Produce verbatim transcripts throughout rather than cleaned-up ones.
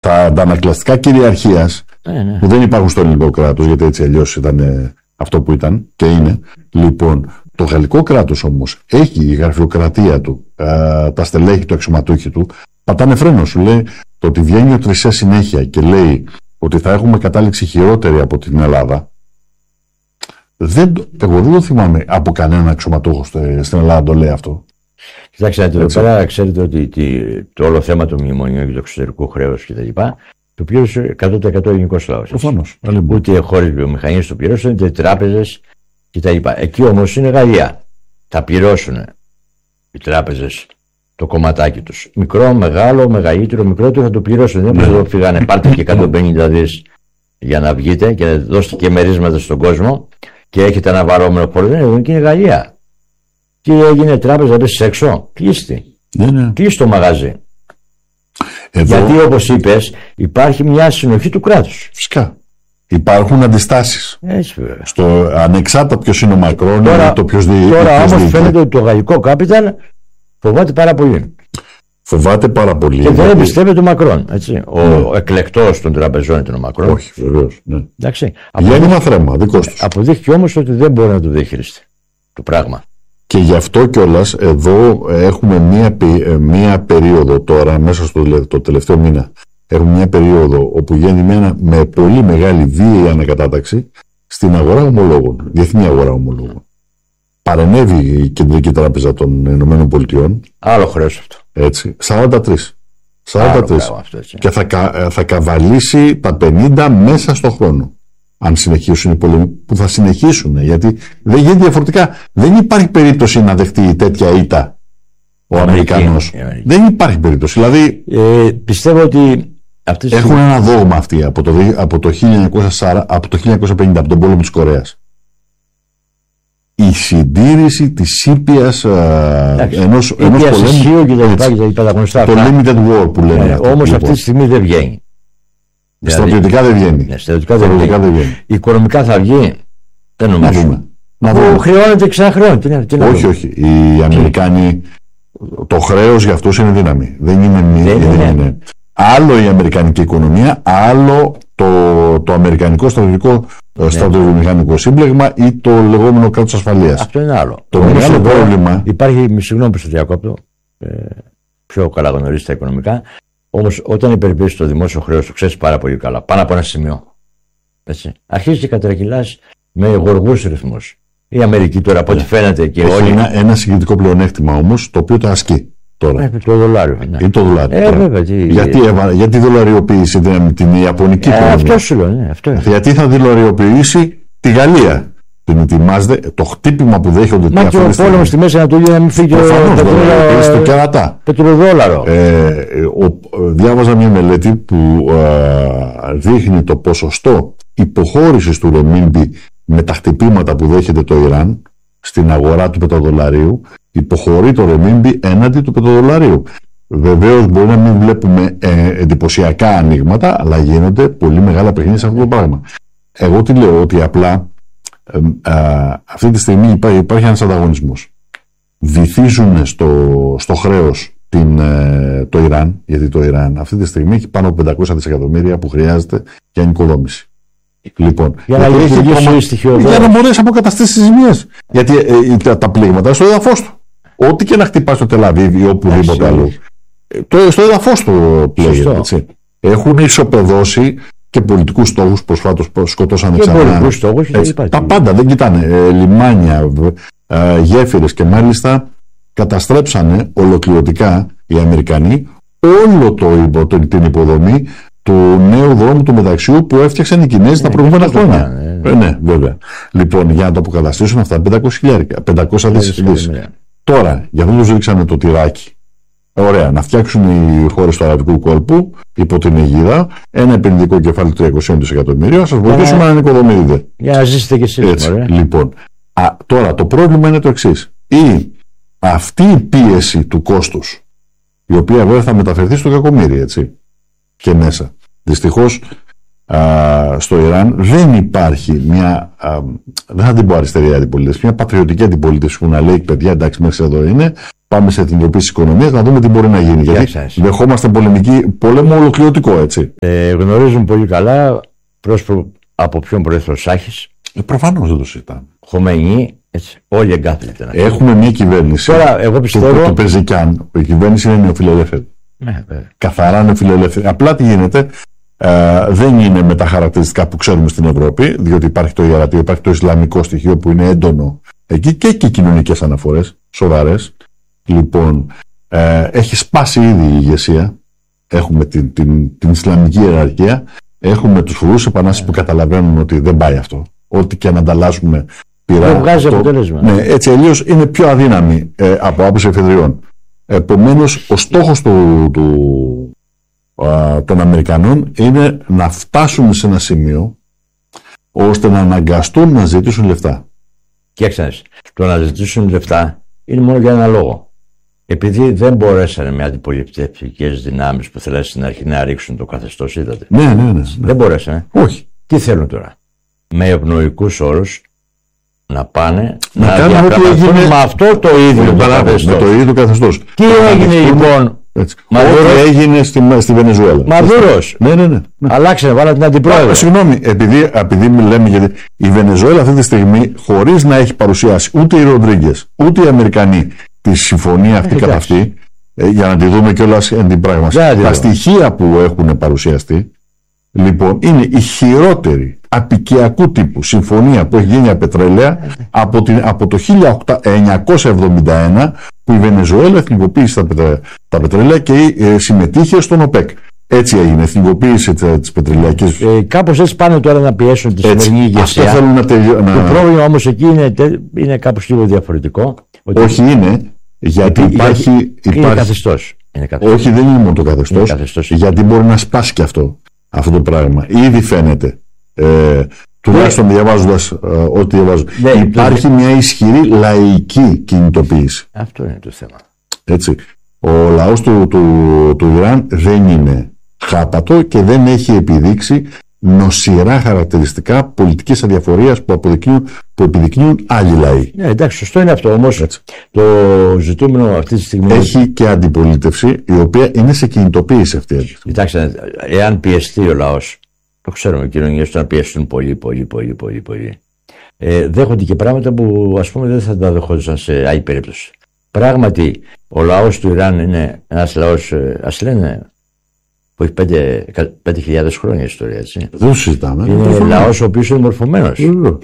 τα αντανακλαστικά κυριαρχίας ναι, ναι. που δεν υπάρχουν στο ελληνικό κράτος, γιατί έτσι αλλιώς ήταν αυτό που ήταν και είναι. Λοιπόν, το γαλλικό κράτος όμως έχει η γραφειοκρατία του, α, τα στελέχη του, αξιωματούχοι του, πατάνε φρένο. Σου λέει το ότι βγαίνει ο Τρισέ συνέχεια και λέει ότι θα έχουμε κατάληξη χειρότερη από την Ελλάδα. Δεν, εγώ δεν το θυμάμαι από κανέναν αξιωματούχο στην Ελλάδα το λέει αυτό. Κοιτάξτε, εδώ πέρα ξέρετε ότι το όλο θέμα του μνημονίου και του εξωτερικού χρέους κτλ. Το πλήρωσε εκατό τοις εκατό ελληνικός λαός. Προφανώς. Ούτε χώρες βιομηχανίες το πληρώσουν, ούτε τράπεζες κτλ. Εκεί όμως είναι Γαλλία. Θα πληρώσουν οι τράπεζες το κομματάκι τους. Μικρό, μεγάλο, μεγαλύτερο, μικρότερο θα το πληρώσουν. Δεν ναι. Φύγανε, πάρτε και εκατόν πενήντα δις για να βγείτε και να δώσετε και μερίσματα στον κόσμο και έχετε ένα βαρόμενο φόρο. Δεν είναι, και είναι Γαλλία. Τι έγινε τράπεζα, πες έξω, κλείστη. Ναι, ναι. Κλείσει το μαγαζί. Εδώ... Γιατί όπως είπες, υπάρχει μια συνοχή του κράτους. Φυσικά. Υπάρχουν αντιστάσεις. Έτσι, βέβαια. Στο ανεξάρτητα ποιος είναι ο Μακρόν, τώρα, το ποιος διοικεί. Τώρα όμως φαίνεται ότι το γαλλικό capital φοβάται πάρα πολύ. Φοβάται πάρα πολύ. Και δεν εμπιστεύεται ο Μακρόν. Έτσι. Ο ναι. εκλεκτός των τραπεζών ήταν ο Μακρόν. Όχι, βεβαίως. Ναι. Εντάξει. Γέννημα θρέμα, δικός τους. Αποδείχθηκε όμως ότι δεν μπορεί να το διαχειριστεί το πράγμα. Και γι' αυτό κιόλας εδώ έχουμε μία, μία περίοδο τώρα, μέσα στο το τελευταίο μήνα, έχουμε μία περίοδο όπου γίνεται με πολύ μεγάλη βίαιη ανακατάταξη στην αγορά ομολόγων, διεθνή αγορά ομολόγων. Παρενέβη η Κεντρική Τράπεζα των Ηνωμένων Πολιτειών. Άλλο χρέος αυτό. Έτσι, σαράντα τρία. σαράντα τρία. Αυτό, και θα, θα καβαλήσει τα πενήντα μέσα στον χρόνο. Αν συνεχίσουν οι πολέμοι, που θα συνεχίσουν, γιατί δεν γίνεται διαφορετικά. Δεν υπάρχει περίπτωση να δεχτεί τέτοια ήττα ο Αμερικανός. Δεν υπάρχει περίπτωση. Δηλαδή, ε, πιστεύω ότι αυτές έχουν οι... ένα δόγμα αυτοί από το, από το χίλια εννιακόσια σαράντα, από το χίλια εννιακόσια πενήντα, από τον πόλεμο της Κορέας. Η συντήρηση της ήπιας ενός, ενός πολέμου και τα λοιπά, και τα γνωστά, το limited war που λένε. Ε, όμως αυτή τη στιγμή δεν βγαίνει. Στρατιωτικά δεν βγαίνει. Ναι, στρατιωτικά δεν βγαίνει. δεν βγαίνει. Οικονομικά θα βγει. Δεν νομίζω. Να δούμε. Να δούμε. Χρεώνεται ξανά χρεώνει. Τι, τι όχι, όχι. Οι Αμερικάνοι, το χρέος για αυτούς είναι δύναμη. Δεν είναι. Δεν είναι. είναι. Άλλο η αμερικανική οικονομία, άλλο το, το αμερικανικό στρατιωτικό ναι. στρατιωτικό σύμπλεγμα ή το λεγόμενο κράτος ασφαλείας. Αυτό είναι άλλο. Το όμως μεγάλο πρόβλημα. Υπάρχει, συγγνώμη που στο διακόπτω, ε, πιο καλά γνωρίζει τα οικονομικά. Όμως όταν υπερπιέζει το δημόσιο χρέος, το ξέρεις πάρα πολύ καλά, πάνω από ένα σημείο. Έτσι. Αρχίζει και κατρακυλάς με γοργούς ρυθμούς. Η Αμερική τώρα, από ό,τι φαίνεται και έχει όλοι. Ένα, ένα συγκριτικό πλεονέκτημα όμως, το οποίο το ασκεί τώρα. Ε, το δολάριο. Ναι. Ή το δολάριο. Ε, βέβαια, τι... Γιατί, γιατί δολαριοποιήσει την, την Ιαπωνική ε, οικονομία. Αυτό σου λέω. Ναι, αυτό γιατί θα δολαριοποιήσει τη Γαλλία. Την ετοιμάζεται, το χτύπημα που δέχονται. Μα και ο πόλεμος στη Μέση Ανατολή να μην φύγει το κερατά. Πετροδόλαρο. Ε, διάβαζα μια μελέτη που ε, δείχνει το ποσοστό υποχώρησης του ρεμίνμπι με τα χτυπήματα που δέχεται το Ιράν στην αγορά του πετροδολαρίου. Υποχωρεί το ρεμίνμπι έναντι του πετροδολαρίου. Βεβαίως μπορεί να μην βλέπουμε ε, εντυπωσιακά ανοίγματα, αλλά γίνονται πολύ μεγάλα παιχνίδια σε αυτό το πράγμα. Εγώ τι λέω, ότι απλά Ε, ε, αυτή τη στιγμή υπάρχει, υπάρχει ένας ανταγωνισμός. Βυθίζουν στο, στο χρέος την, ε, το Ιράν, γιατί το Ιράν αυτή τη στιγμή έχει πάνω από πεντακόσια δισεκατομμύρια που χρειάζεται για νοικοδόμηση. Λοιπόν, για να, έχει, για να μπορέσει να αποκαταστήσει τις ζημιές. Γιατί ε, τα, τα πλήγματα στο έδαφος του. Ό,τι και να χτυπά στο Τελαβίβ ή οπουδήποτε άλλο. Το, στο έδαφος του πλέγεται. Έχουν ισοπεδώσει και πολιτικούς στόχους, προσφάτως σκοτώσανε ξανά. Έτσι, τα πάντα δεν κοιτάνε. Ε, λιμάνια, ε, γέφυρες και μάλιστα καταστρέψανε ολοκληρωτικά οι Αμερικανοί όλο το, το, την υποδομή του νέου δρόμου του μεταξιού που έφτιαξαν οι Κινέζοι ναι, τα προηγούμενα χρόνια. Ναι, ναι. ναι, βέβαια. Λοιπόν, για να το αποκαταστήσουν αυτά πεντακόσια δισεκατομμύρια. Τώρα, για αυτό τους ρίξανε το τυράκι. Ωραία, να φτιάξουν οι χώρες του Αραβικού κόλπου υπό την αιγίδα ένα επενδυτικό κεφάλαιο τριακόσια δισεκατομμύρια, να σας βοηθήσουμε να νοικοδομείτε. Για να ζήσετε κι εσείς. Έτσι, λοιπόν, α, τώρα το πρόβλημα είναι το εξής. Ή αυτή η πίεση του κόστους, η οποία βέβαια θα μεταφερθεί στο κακομοίρι, έτσι, και μέσα. Δυστυχώς α, στο Ιράν δεν υπάρχει μια, α, δεν θα την πω αριστερή αντιπολίτευση, μια πατριωτική αντιπολίτευση που να λέει παιδιά εντάξει μέχρι εδώ είναι, πάμε σε εθνικοποίηση της οικονομίας, να δούμε τι μπορεί να γίνει. Γιατί δεχόμαστε πολεμική, πόλεμο ολοκληρωτικό, έτσι. Ε, γνωρίζουν πολύ καλά πρόσωπο από ποιον προέρχεται ο Σάχης. Ε, προφανώς δεν το συζητάμε. Χομενή, έτσι. Όλοι εγκάθεται. Έχουμε μια κυβέρνηση. Τώρα, εγώ πιστεύω. Το, το Πεζικιάν, η κυβέρνηση είναι νεοφιλελεύθερη. Ναι, καθαρά νεοφιλελεύθερη. Απλά τι γίνεται. Uh, δεν είναι με τα χαρακτηριστικά που ξέρουμε στην Ευρώπη, διότι υπάρχει το ιερατείο, υπάρχει το ισλαμικό στοιχείο που είναι έντονο εκεί και και κοινωνικές αναφορές σοβαρές. Λοιπόν, uh, έχει σπάσει ήδη η ηγεσία. Έχουμε την, την, την ισλαμική ιεραρχία, έχουμε τους φρουρούς επανάστασης που καταλαβαίνουν ότι δεν πάει αυτό. Ό,τι και να ανταλλάσσουμε πειρά. Δεν βγάζει αποτέλεσμα. Ναι, έτσι αλλιώς είναι πιο αδύναμη ε, από άποψη εφεδριών. Επομένως, ο στόχος του, του των Αμερικανών είναι να φτάσουν σε ένα σημείο ώστε να αναγκαστούν να ζητήσουν λεφτά. Κοίταξε, το να ζητήσουν λεφτά είναι μόνο για ένα λόγο. Επειδή δεν μπορέσανε με αντιπολιτευτικές δυνάμεις που θέλανε στην αρχή να ρίξουν το καθεστώς, είδατε. Ναι, ναι, ναι, ναι. Δεν μπορέσανε. Όχι. Τι θέλουν τώρα? Με ευνοϊκούς όρους να πάνε να, να κάνουν ό,τι έγινε με αυτό το ίδιο το καθεστώς. Με το ίδιο καθεστώς. Τι έγινε λοιπόν? Ό,τι έγινε στη, στη Βενεζουέλα. Μαδούρος. Ναι, ναι, ναι. Αλλάξανε, βάλα την αντιπρόεδρο. Συγγνώμη, επειδή, επειδή λέμε γιατί η Βενεζουέλα αυτή τη στιγμή, χωρίς να έχει παρουσιάσει ούτε οι Ροντρίγκες ούτε οι Αμερικανοί τη συμφωνία αυτή καθ' αυτή, ε, για να τη δούμε κιόλας εν την πράγμα. Τα στοιχεία που έχουν παρουσιαστεί, λοιπόν, είναι η χειρότερη απικιακού τύπου συμφωνία που έχει γίνει για πετρέλαια από, την, από το χίλια εννιακόσια εβδομήντα ένα, που η Βενεζουέλα εθνικοποίησε τα, πετρε, τα πετρέλαια και ε, συμμετείχε στον ΟΠΕΚ. Έτσι έγινε, εθνικοποίησε τις πετρελαϊκές. Ε, κάπως έτσι πάνε τώρα να πιέσουν τη σημερινή ηγεσία. Αυτό θέλουν να τελειώ, να... Το πρόβλημα όμως εκεί είναι, είναι κάπως λίγο διαφορετικό. Ότι... Όχι είναι, γιατί Επί, υπάρχει. Είναι υπάρχει... καθεστώς. Είναι καθεστώς. Όχι, δεν είναι μόνο το καθεστώς. καθεστώς. Γιατί μπορεί να σπάσει και αυτό, αυτό το πράγμα. Ήδη φαίνεται. Ε, τουλάχιστον ναι. διαβάζοντας ε, ό,τι διαβάζω. Ναι, υπάρχει το... μια ισχυρή λαϊκή κινητοποίηση. Αυτό είναι το θέμα. Έτσι. Ο λαός του, του, του Ιράν δεν είναι χάπατο και δεν έχει επιδείξει νοσηρά χαρακτηριστικά πολιτικής αδιαφορίας που, που επιδεικνύουν άλλοι λαοί. Ναι, εντάξει, σωστό είναι αυτό. Όμως έτσι. Το ζητούμενο αυτή τη στιγμή. Έχει και αντιπολίτευση η οποία είναι σε κινητοποίηση αυτή. Κοιτάξτε, εάν πιεστεί ο λαός, το ξέρουμε, οι κοινωνίες να πιεστούν πολύ, πολύ, πολύ, πολύ, πολύ. Ε, δέχονται και πράγματα που ας πούμε δεν θα τα δεχόντουσαν σε άλλη περίπτωση. Πράγματι, ο λαός του Ιράν είναι ένας λαός, ας λένε, που έχει πέντε χιλιάδες χρόνια ιστορία, έτσι. Δεν το συζητάμε. Είναι λαός ο οποίος είναι μορφωμένος.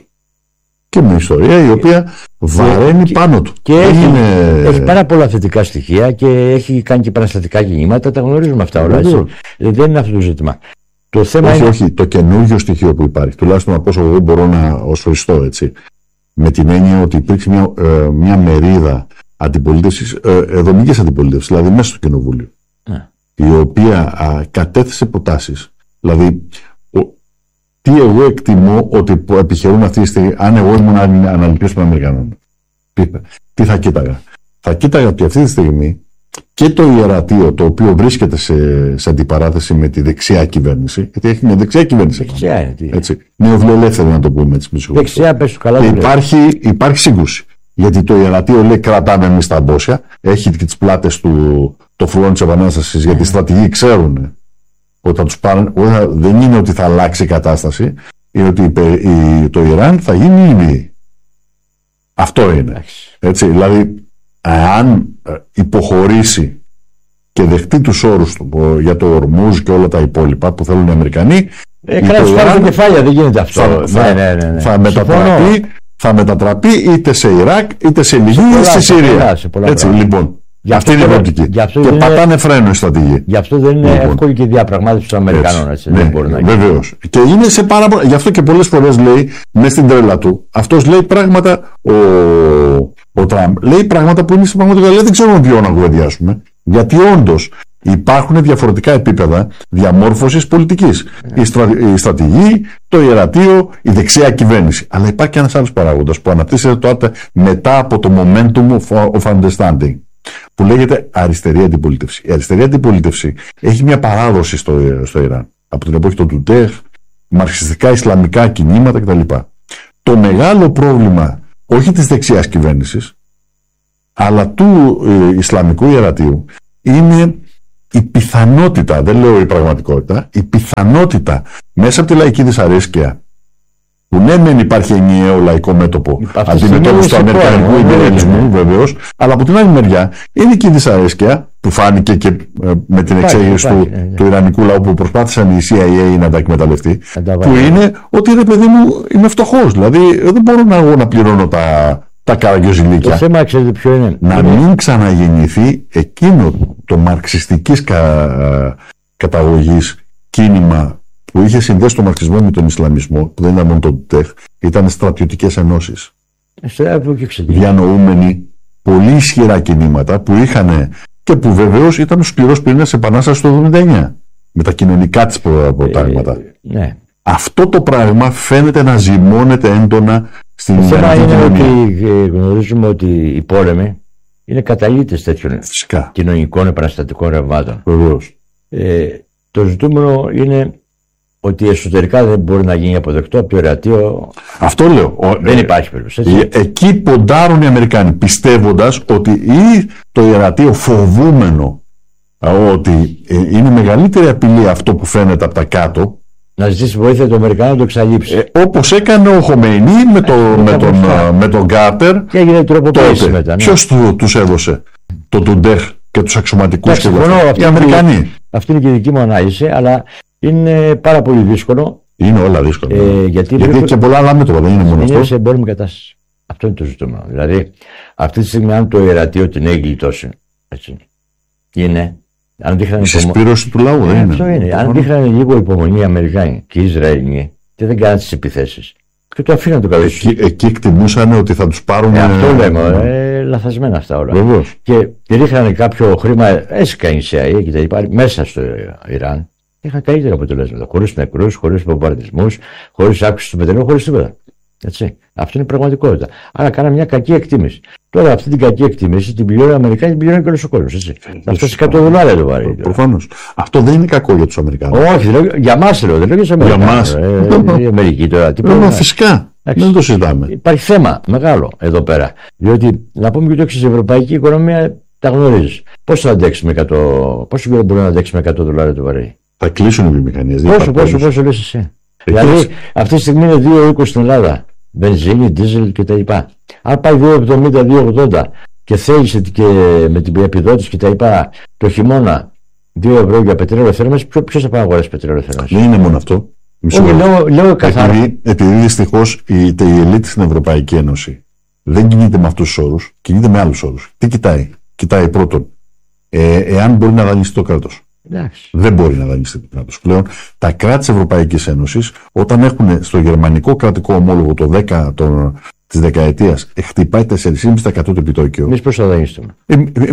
Και με ιστορία η οποία βαραίνει και, πάνω του. Και έχει, είναι... έχει πάρα πολλά θετικά στοιχεία και έχει κάνει και επαναστατικά κινήματα, τα γνωρίζουμε αυτά όλα, έτσι. Δεν είναι αυτό το ζήτημα. Το θέμα όχι, είναι... όχι, το καινούργιο στοιχείο που υπάρχει, τουλάχιστον από όσο εγώ μπορώ να ορισχωριστώ, έτσι. Με την έννοια ότι υπήρξε μια, ε, μια μερίδα αντιπολίτευσης, ε, δομικής αντιπολίτευσης, δηλαδή μέσα στο κοινοβούλιο, ναι. η οποία α, κατέθεσε προτάσεις. Δηλαδή, ο, τι εγώ εκτιμώ ότι επιχειρούν αυτή τη στιγμή, αν εγώ ήμουν αναλυτής των Αμερικανών, τι θα κοίταγα. Θα κοίταγα ότι αυτή τη στιγμή και το ιερατείο, το οποίο βρίσκεται σε, σε αντιπαράθεση με τη δεξιά κυβέρνηση, γιατί έχει μια δεξιά κυβέρνηση. Δεξιά είναι. Τι... Έτσι. Νεοφιλελεύθερη, να το πούμε έτσι. Δεξιά, πες του καλά. Υπάρχει, υπάρχει σύγκρουση. Γιατί το ιερατείο λέει κρατάμε εμείς τα αμπόσια, έχει και τις πλάτες του το φρουρών της Επανάστασης, γιατί οι στρατηγοί ξέρουν ότι θα τους πάρουν, δεν είναι ότι θα αλλάξει η κατάσταση, είναι ότι η, το Ιράν θα γίνει Λιβύη. Αυτό είναι. Έτσι, δηλαδή, αν υποχωρήσει και δεχτεί τους όρους του για το Ορμούζ και όλα τα υπόλοιπα που θέλουν οι Αμερικανοί, ε, κράτος πάρει τα κεφάλια, δεν γίνεται αυτό. Θα, θα, ναι, ναι, ναι. θα, μετατραπεί, θα μετατραπεί είτε σε Ιράκ είτε σε Λιβύη είτε σε Συρία. Έτσι, λοιπόν. Γι' αυτή είναι η προοπτική. Και είναι... πατάνε φρένο οι στρατηγοί. Γι' αυτό δεν είναι λοιπόν. εύκολη και η διαπραγμάτευση των Αμερικανών. Έτσι, ναι, δεν μπορεί να βεβαίως. Και είναι σε πάρα πολλά. Γι' αυτό και πολλές φορές λέει, μέσα στην τρέλα του, αυτός λέει πράγματα. Ο, ο Τραμπ λέει πράγματα που είναι στην πραγματικότητα. Δεν ξέρουμε ποιον να κουβεντιάσουμε. Γιατί όντως υπάρχουν διαφορετικά επίπεδα διαμόρφωσης πολιτικής. Yeah. Η, στρα... η στρατηγή, το ιερατείο, η δεξιά κυβέρνηση. Αλλά υπάρχει και ένας άλλος παράγοντας που αναπτύσσεται τότε μετά από το momentum of understanding, που λέγεται αριστερή αντιπολίτευση. Η αριστερή αντιπολίτευση έχει μια παράδοση στο, στο Ιράν. Από την εποχή του Τουτέχ, μαρξιστικά ισλαμικά κινήματα κτλ. Το μεγάλο πρόβλημα, όχι της δεξιάς κυβέρνησης, αλλά του ε, Ισλαμικού ιερατείου είναι η πιθανότητα, δεν λέω η πραγματικότητα, η πιθανότητα μέσα από τη λαϊκή δυσαρέσκεια, που ναι μεν υπάρχει ενιαίο λαϊκό μέτωπο αντιμετώπιση του αμερικανικού ιμπεριαλισμού βεβαίως, αλλά από την άλλη μεριά είναι και η δυσαρέσκεια που φάνηκε και ε, με την εξέγερση του, ναι, ναι. του Ιρανικού λαού που προσπάθησαν η σι άι έι να τα εκμεταλλευτεί, που είναι ότι ρε παιδί μου είμαι φτωχός, δηλαδή δεν μπορώ να, εγώ να πληρώνω τα, τα καραγκιόζηλίκια. Το θέμα ξέρετε ποιο είναι. Να είναι... μην ξαναγεννηθεί εκείνο το μαρξιστικής κα, καταγωγής κίνημα που είχε συνδέσει τον μαρξισμό με τον Ισλαμισμό, που δεν ήταν μόνο το ΤΕΧ, ήταν στρατιωτικές ενώσεις. Διανοούμενοι πολύ ισχυρά κινήματα που είχαν και που βεβαίως ήταν ο σκληρός πυρήνας επανάστασης του εβδομήντα εννιά με τα κοινωνικά της προτάγματα. Ε, ναι. Αυτό το πράγμα φαίνεται να ζυμώνεται έντονα στην Ελλάδα. Το θέμα είναι ότι γνωρίζουμε ότι οι πόλεμοι είναι καταλύτες τέτοιων Φυσικά. κοινωνικών επαναστατικών ρευμάτων. Βεβαίως. Ε, το ζητούμενο είναι ότι εσωτερικά δεν μπορεί να γίνει αποδεκτό από το ιερατείο. Αυτό λέω. Δεν υπάρχει περίπτωση. Εκεί ποντάρουν οι Αμερικάνοι, πιστεύοντας ότι ή το ιερατείο φοβούμενο ότι είναι μεγαλύτερη απειλή αυτό που φαίνεται από τα κάτω. Να ζητήσει βοήθεια του Αμερικανού να το εξαλείψει. Ε, όπως έκανε ο Χομεϊνί με, το, ε, με, τον, με τον Κάρτερ. Και έγινε τροποποίηση μετά. Ναι. Ποιος του, τους έδωσε το Τουντέχ και τους αξιωματικούς και οι Αμερικανοί. Αυτή είναι και η δική μου ανάλυση, αλλά είναι πάρα πολύ δύσκολο. Είναι όλα δύσκολα. Ε, γιατί γιατί έχει και πολλά άλλα μέτωπα, δεν είναι μόνο αυτό. Είναι σε εμπόριμη κατάσταση. Αυτό είναι το ζητούμενο. Δηλαδή, αυτή τη στιγμή, αν το ιερατείο την έχει γλιτώσει, έτσι, είναι. Αν δείχνανε η συσπήρωση υπομο... του λαού, δεν ε, είναι. Αυτό είναι. Αν δείχνανε λίγο υπομονή οι Αμερικάνοι και οι Ισραηλοί και δεν κάνανε τις επιθέσεις. Και το αφήναν το καλώς. Εκεί, εκεί εκτιμούσαν ότι θα τους πάρουν. Ε, αυτό λέμε. Ε, λαθασμένα αυτά όλα. Βεβαίως. Και ρίχνανε κάποιο χρήμα, έσκανε η σι άι έι και τα λοιπά, μέσα στο Ιράν. Είχαν καλύτερα αποτελέσματα. Χωρίς νεκρούς, χωρίς βομβαρδισμούς, χωρίς αύξηση του πετρελαίου, χωρίς τίποτα. Έτσι. Αυτό είναι η πραγματικότητα. Άρα κάναμε μια κακή εκτίμηση. Τώρα αυτή την κακή εκτίμηση την πληρώνει οι Αμερικάνοι, την πληρώνει και όλος ο κόσμος. Αυτό εκατό δολάρια το βάρει. Προφανώς. Αυτό δεν είναι κακό για τους Αμερικάνους. Όχι, λέω, για εμάς λέω, δεν λέω για τους Αμερικάνους. Για εμάς. Ε, η Αμερική τώρα. Τι πρέπει, φυσικά. Εντάξει. Δεν το συζητάμε. Υπάρχει θέμα μεγάλο εδώ πέρα. Διότι να πούμε και το εξής, η ευρωπαϊκή οικονομία τα γνωρίζει. Πώς θα αντέξουμε εκατό, πόσο καιρό μπορούμε να αντέξουμε εκατό δολάρια το βαρύ. Θα κλείσουν οι βιομηχανίες. Πόσο, πόσο, πόσο λες εσύ. Δηλαδή αυτή τη στιγμή είναι δύο είκοσι στην Ελλάδα. Βενζίνη, δίζελ κτλ. Αν πάει δύο εβδομήντα, δύο ογδόντα και θέλει και με την επιδότηση κτλ. Το χειμώνα δύο ευρώ για πετρέλαιο θέρμανση, ποιο θα πάει να αγοράσει πετρέλαιο θέρμανση. Δεν είναι μόνο αυτό. Όχι, λέω, λέω καθαρά. Επειδή, επειδή δυστυχώς η, η ελίτ στην Ευρωπαϊκή Ένωση δεν κινείται με αυτούς τους όρους, κινείται με άλλους όρους. Τι κοιτάει. Κοιτάει πρώτον, ε, εάν μπορεί να δανειστεί το κράτος. Εντάξει. Δεν μπορεί να δανειστεί το κράτος. Πλέον τα κράτη της Ευρωπαϊκής Ένωσης, όταν έχουν στο γερμανικό κρατικό ομόλογο το δέκα των, της δεκαετίας, χτυπάει τέσσερα κόμμα πέντε τοις εκατό το επιτόκιο. Εμείς πώς θα δανειστούμε. Ε,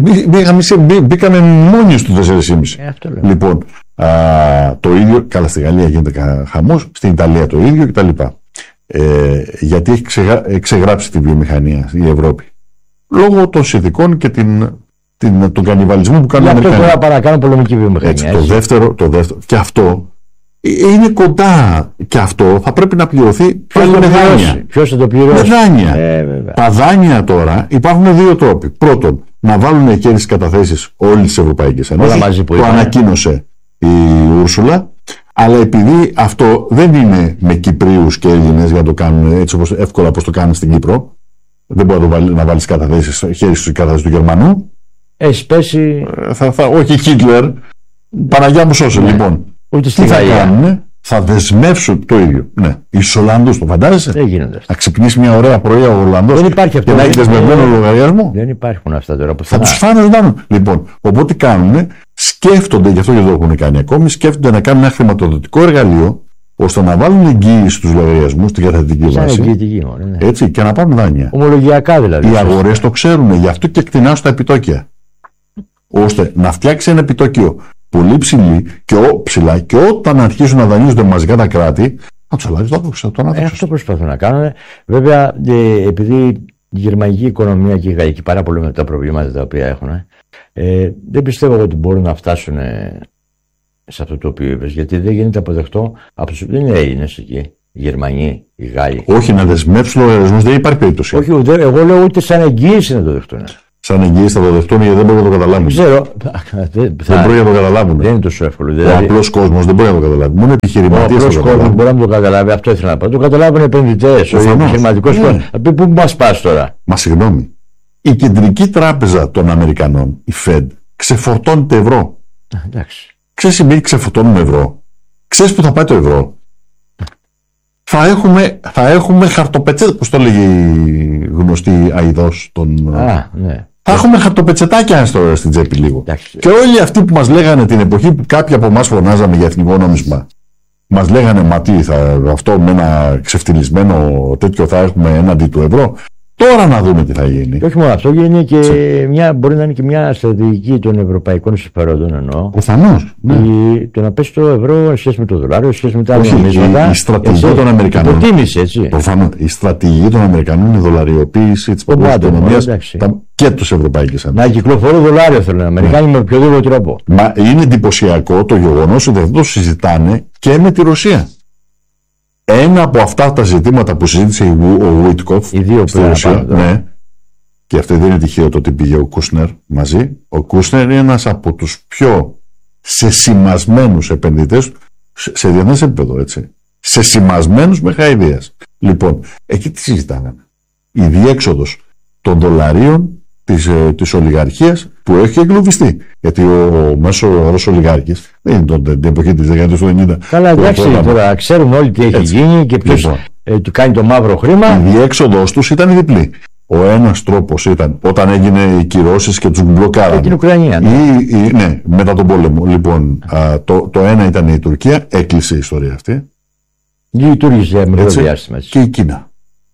ε, μπήκαμε μόνοι του τέσσερα κόμμα πέντε. Ε, λοιπόν, α, το ίδιο, καλά στη Γαλλία γίνεται χαμός, στην Ιταλία το ίδιο κτλ. Ε, γιατί έχει ξεγρα, ξεγράψει τη βιομηχανία η Ευρώπη. Λόγω των συνθηκών και την. Την, τον κανιβαλισμό που κάνουν οι Αμερικανοί. Αυτό τώρα παρακάνουν πολεμική βιομηχανία. Έτσι, το, δεύτερο, το δεύτερο. Και αυτό είναι κοντά. Και αυτό θα πρέπει να πληρωθεί πάλι με δάνεια. Ποιος θα το πληρώσει. Με δάνεια. Ε, Τα δάνεια τώρα υπάρχουν δύο τρόποι. Πρώτον, να βάλουν εκεί τις καταθέσεις όλη τη Ευρωπαϊκή Ένωση. Το ανακοίνωσε η Ούρσουλα. Αλλά επειδή αυτό δεν είναι με Κυπρίους και Έλληνες για να το κάνουν έτσι όπως, εύκολα όπως το κάνουν στην Κύπρο. Δεν μπορεί να βάλει καταθέσεις χέρι στους καταθέσεις του Γερμανού. Έχει πέσει. Θα, θα, όχι Χίτλερ. Παναγιά μου σώσε. Ναι. Λοιπόν, ούτε τι θα κάνουν, θα δεσμεύσουν το ίδιο. Ναι. Εις Ολλανδούς το φαντάζεσαι. Δεν γίνονται. Να ξυπνήσει μια ωραία πρωί ο Ολλανδός δεν υπάρχει αυτό. Και να έχει δεσμευμένο λογαριασμό. Δεν υπάρχουν αυτά τώρα. Θα τους φάνε ζωντανού. Λοιπόν, οπότε κάνουν, σκέφτονται, γι' αυτό και δεν το έχουν κάνει ακόμη, σκέφτονται να κάνουν ένα χρηματοδοτικό εργαλείο ώστε να βάλουν εγγύηση στους λογαριασμούς στην καθαριτική βάση. Ναι. Έτσι, και να πάρουν δάνεια. Ομολογιακά δηλαδή. Οι αγορές το ξέρουν, γι' αυτό και εκτινάσουν τα επιτόκια. Ώστε να φτιάξει ένα επιτόκιο πολύ ψηλή και ό, ψηλά και όταν αρχίσουν να δανείζονται μαζικά τα κράτη, να του αλλάζει το άδοξο. Ε, αυτό προσπαθούν να κάνουν. Βέβαια, ε, επειδή η γερμανική οικονομία και η γαλλική πάρα πολύ με τα προβλήματα τα οποία έχουν, ε, δεν πιστεύω ότι μπορούν να φτάσουν ε, σε αυτό το οποίο είπες, γιατί δεν γίνεται αποδεκτό από τους. Δεν είναι Έλληνες εκεί, οι Γερμανοί, οι Γάλλοι. Όχι, να δεσμεύσουν λογαριασμούς, δεν υπάρχει περίπτωση. Όχι, εγώ λέω ούτε σαν εγγύηση να το δεχτούν. σαν εγγύηση θα το δεχτούν γιατί δεν μπορεί να το καταλάβουν. Ξέρω. Δεν θα... μπορεί να το καταλάβουν. Δεν είναι τόσο εύκολο. Ο δηλαδή... απλός κόσμος δεν μπορεί να το καταλάβει. Μόνο επιχειρηματίες. Ο απλός κόσμος μπορεί να το καταλάβει. Αυτό ήθελα να πω. Το καταλάβουν οι επενδυτές. Ο επιχειρηματικός κόσμος. Πού μας πας τώρα. Μα συγγνώμη. Η κεντρική τράπεζα των Αμερικανών, η Fed, ξεφορτώνει ευρώ. Εντάξει. Ξέρεις σημαίνει ξεφορτώνουμε ευρώ. Ξέρεις που θα πάει το ευρώ. Θα έχουμε, θα έχουμε χαρτοπετσέτα, πώς το λέγει η γνωστή αηδός των... Α, ναι. Θα έχουμε χαρτοπετσετάκια στο, στην τσέπη λίγο. Εντάξει. Και όλοι αυτοί που μας λέγανε την εποχή που κάποιοι από εμάς φωνάζαμε για εθνικό νόμισμα, μας λέγανε μα τι, θα, αυτό με ένα ξεφτυλισμένο τέτοιο θα έχουμε έναντι του ευρώ. Τώρα να δούμε τι θα γίνει. Και όχι μόνο αυτό, γίνει και μια, μπορεί να είναι και μια στρατηγική των ευρωπαϊκών συμφερόντων εννοώ. Προφανώς. Ναι. Το να πέσει το ευρώ σε σχέση με το δολάριο, σε σχέση με τα άλλα νομίσματα. Η, η στρατηγική έτσι, των Αμερικανών. Υποτίμηση, έτσι. Προφανώς. Η στρατηγική των Αμερικανών είναι η δολαριοποίηση τη παγκόσμια οικονομία και τη Ευρωπαϊκή Ένωση. Να κυκλοφορεί δολάριο θέλουν οι Αμερικάνοι ναι. με οποιοδήποτε τρόπο. Μα είναι εντυπωσιακό το γεγονός ότι αυτό το συζητάνε και με τη Ρωσία. Ένα από αυτά τα ζητήματα που συζήτησε ο Βουίτκοφ στη Ρωσία, ναι, και αυτό δεν είναι τυχαίο το ότι πήγε ο Κούσνερ μαζί. Ο Κούσνερ είναι ένας από τους πιο σεσημασμένους επενδυτές σε διεθνές επίπεδο, έτσι. Σεσημασμένους με χαηδίας. Λοιπόν, εκεί τι συζητάγανε. Η διέξοδος των δολαρίων της, της ολιγαρχίας που έχει εγκλωβιστεί. Γιατί ο μέσο Ρώσος ολιγάρχης δεν είναι τότε την εποχή της δεκαετίας του ενενήντα. Καλά, εντάξει, τώρα ξέρουμε όλοι τι έχει έτσι γίνει και ποιος λοιπόν, ε, του κάνει το μαύρο χρήμα. Η διέξοδος τους ήταν διπλή. Ο ένας τρόπος ήταν όταν έγινε οι κυρώσεις και τους μπλοκάρανε. Την Ουκρανία. Ναι. Ή, ή, ναι, μετά τον πόλεμο. Λοιπόν, α, το, το ένα ήταν η Τουρκία, έκλεισε η ιστορία αυτή. Λειτουργήσε για μικρό διάστημα. Και η Κίνα.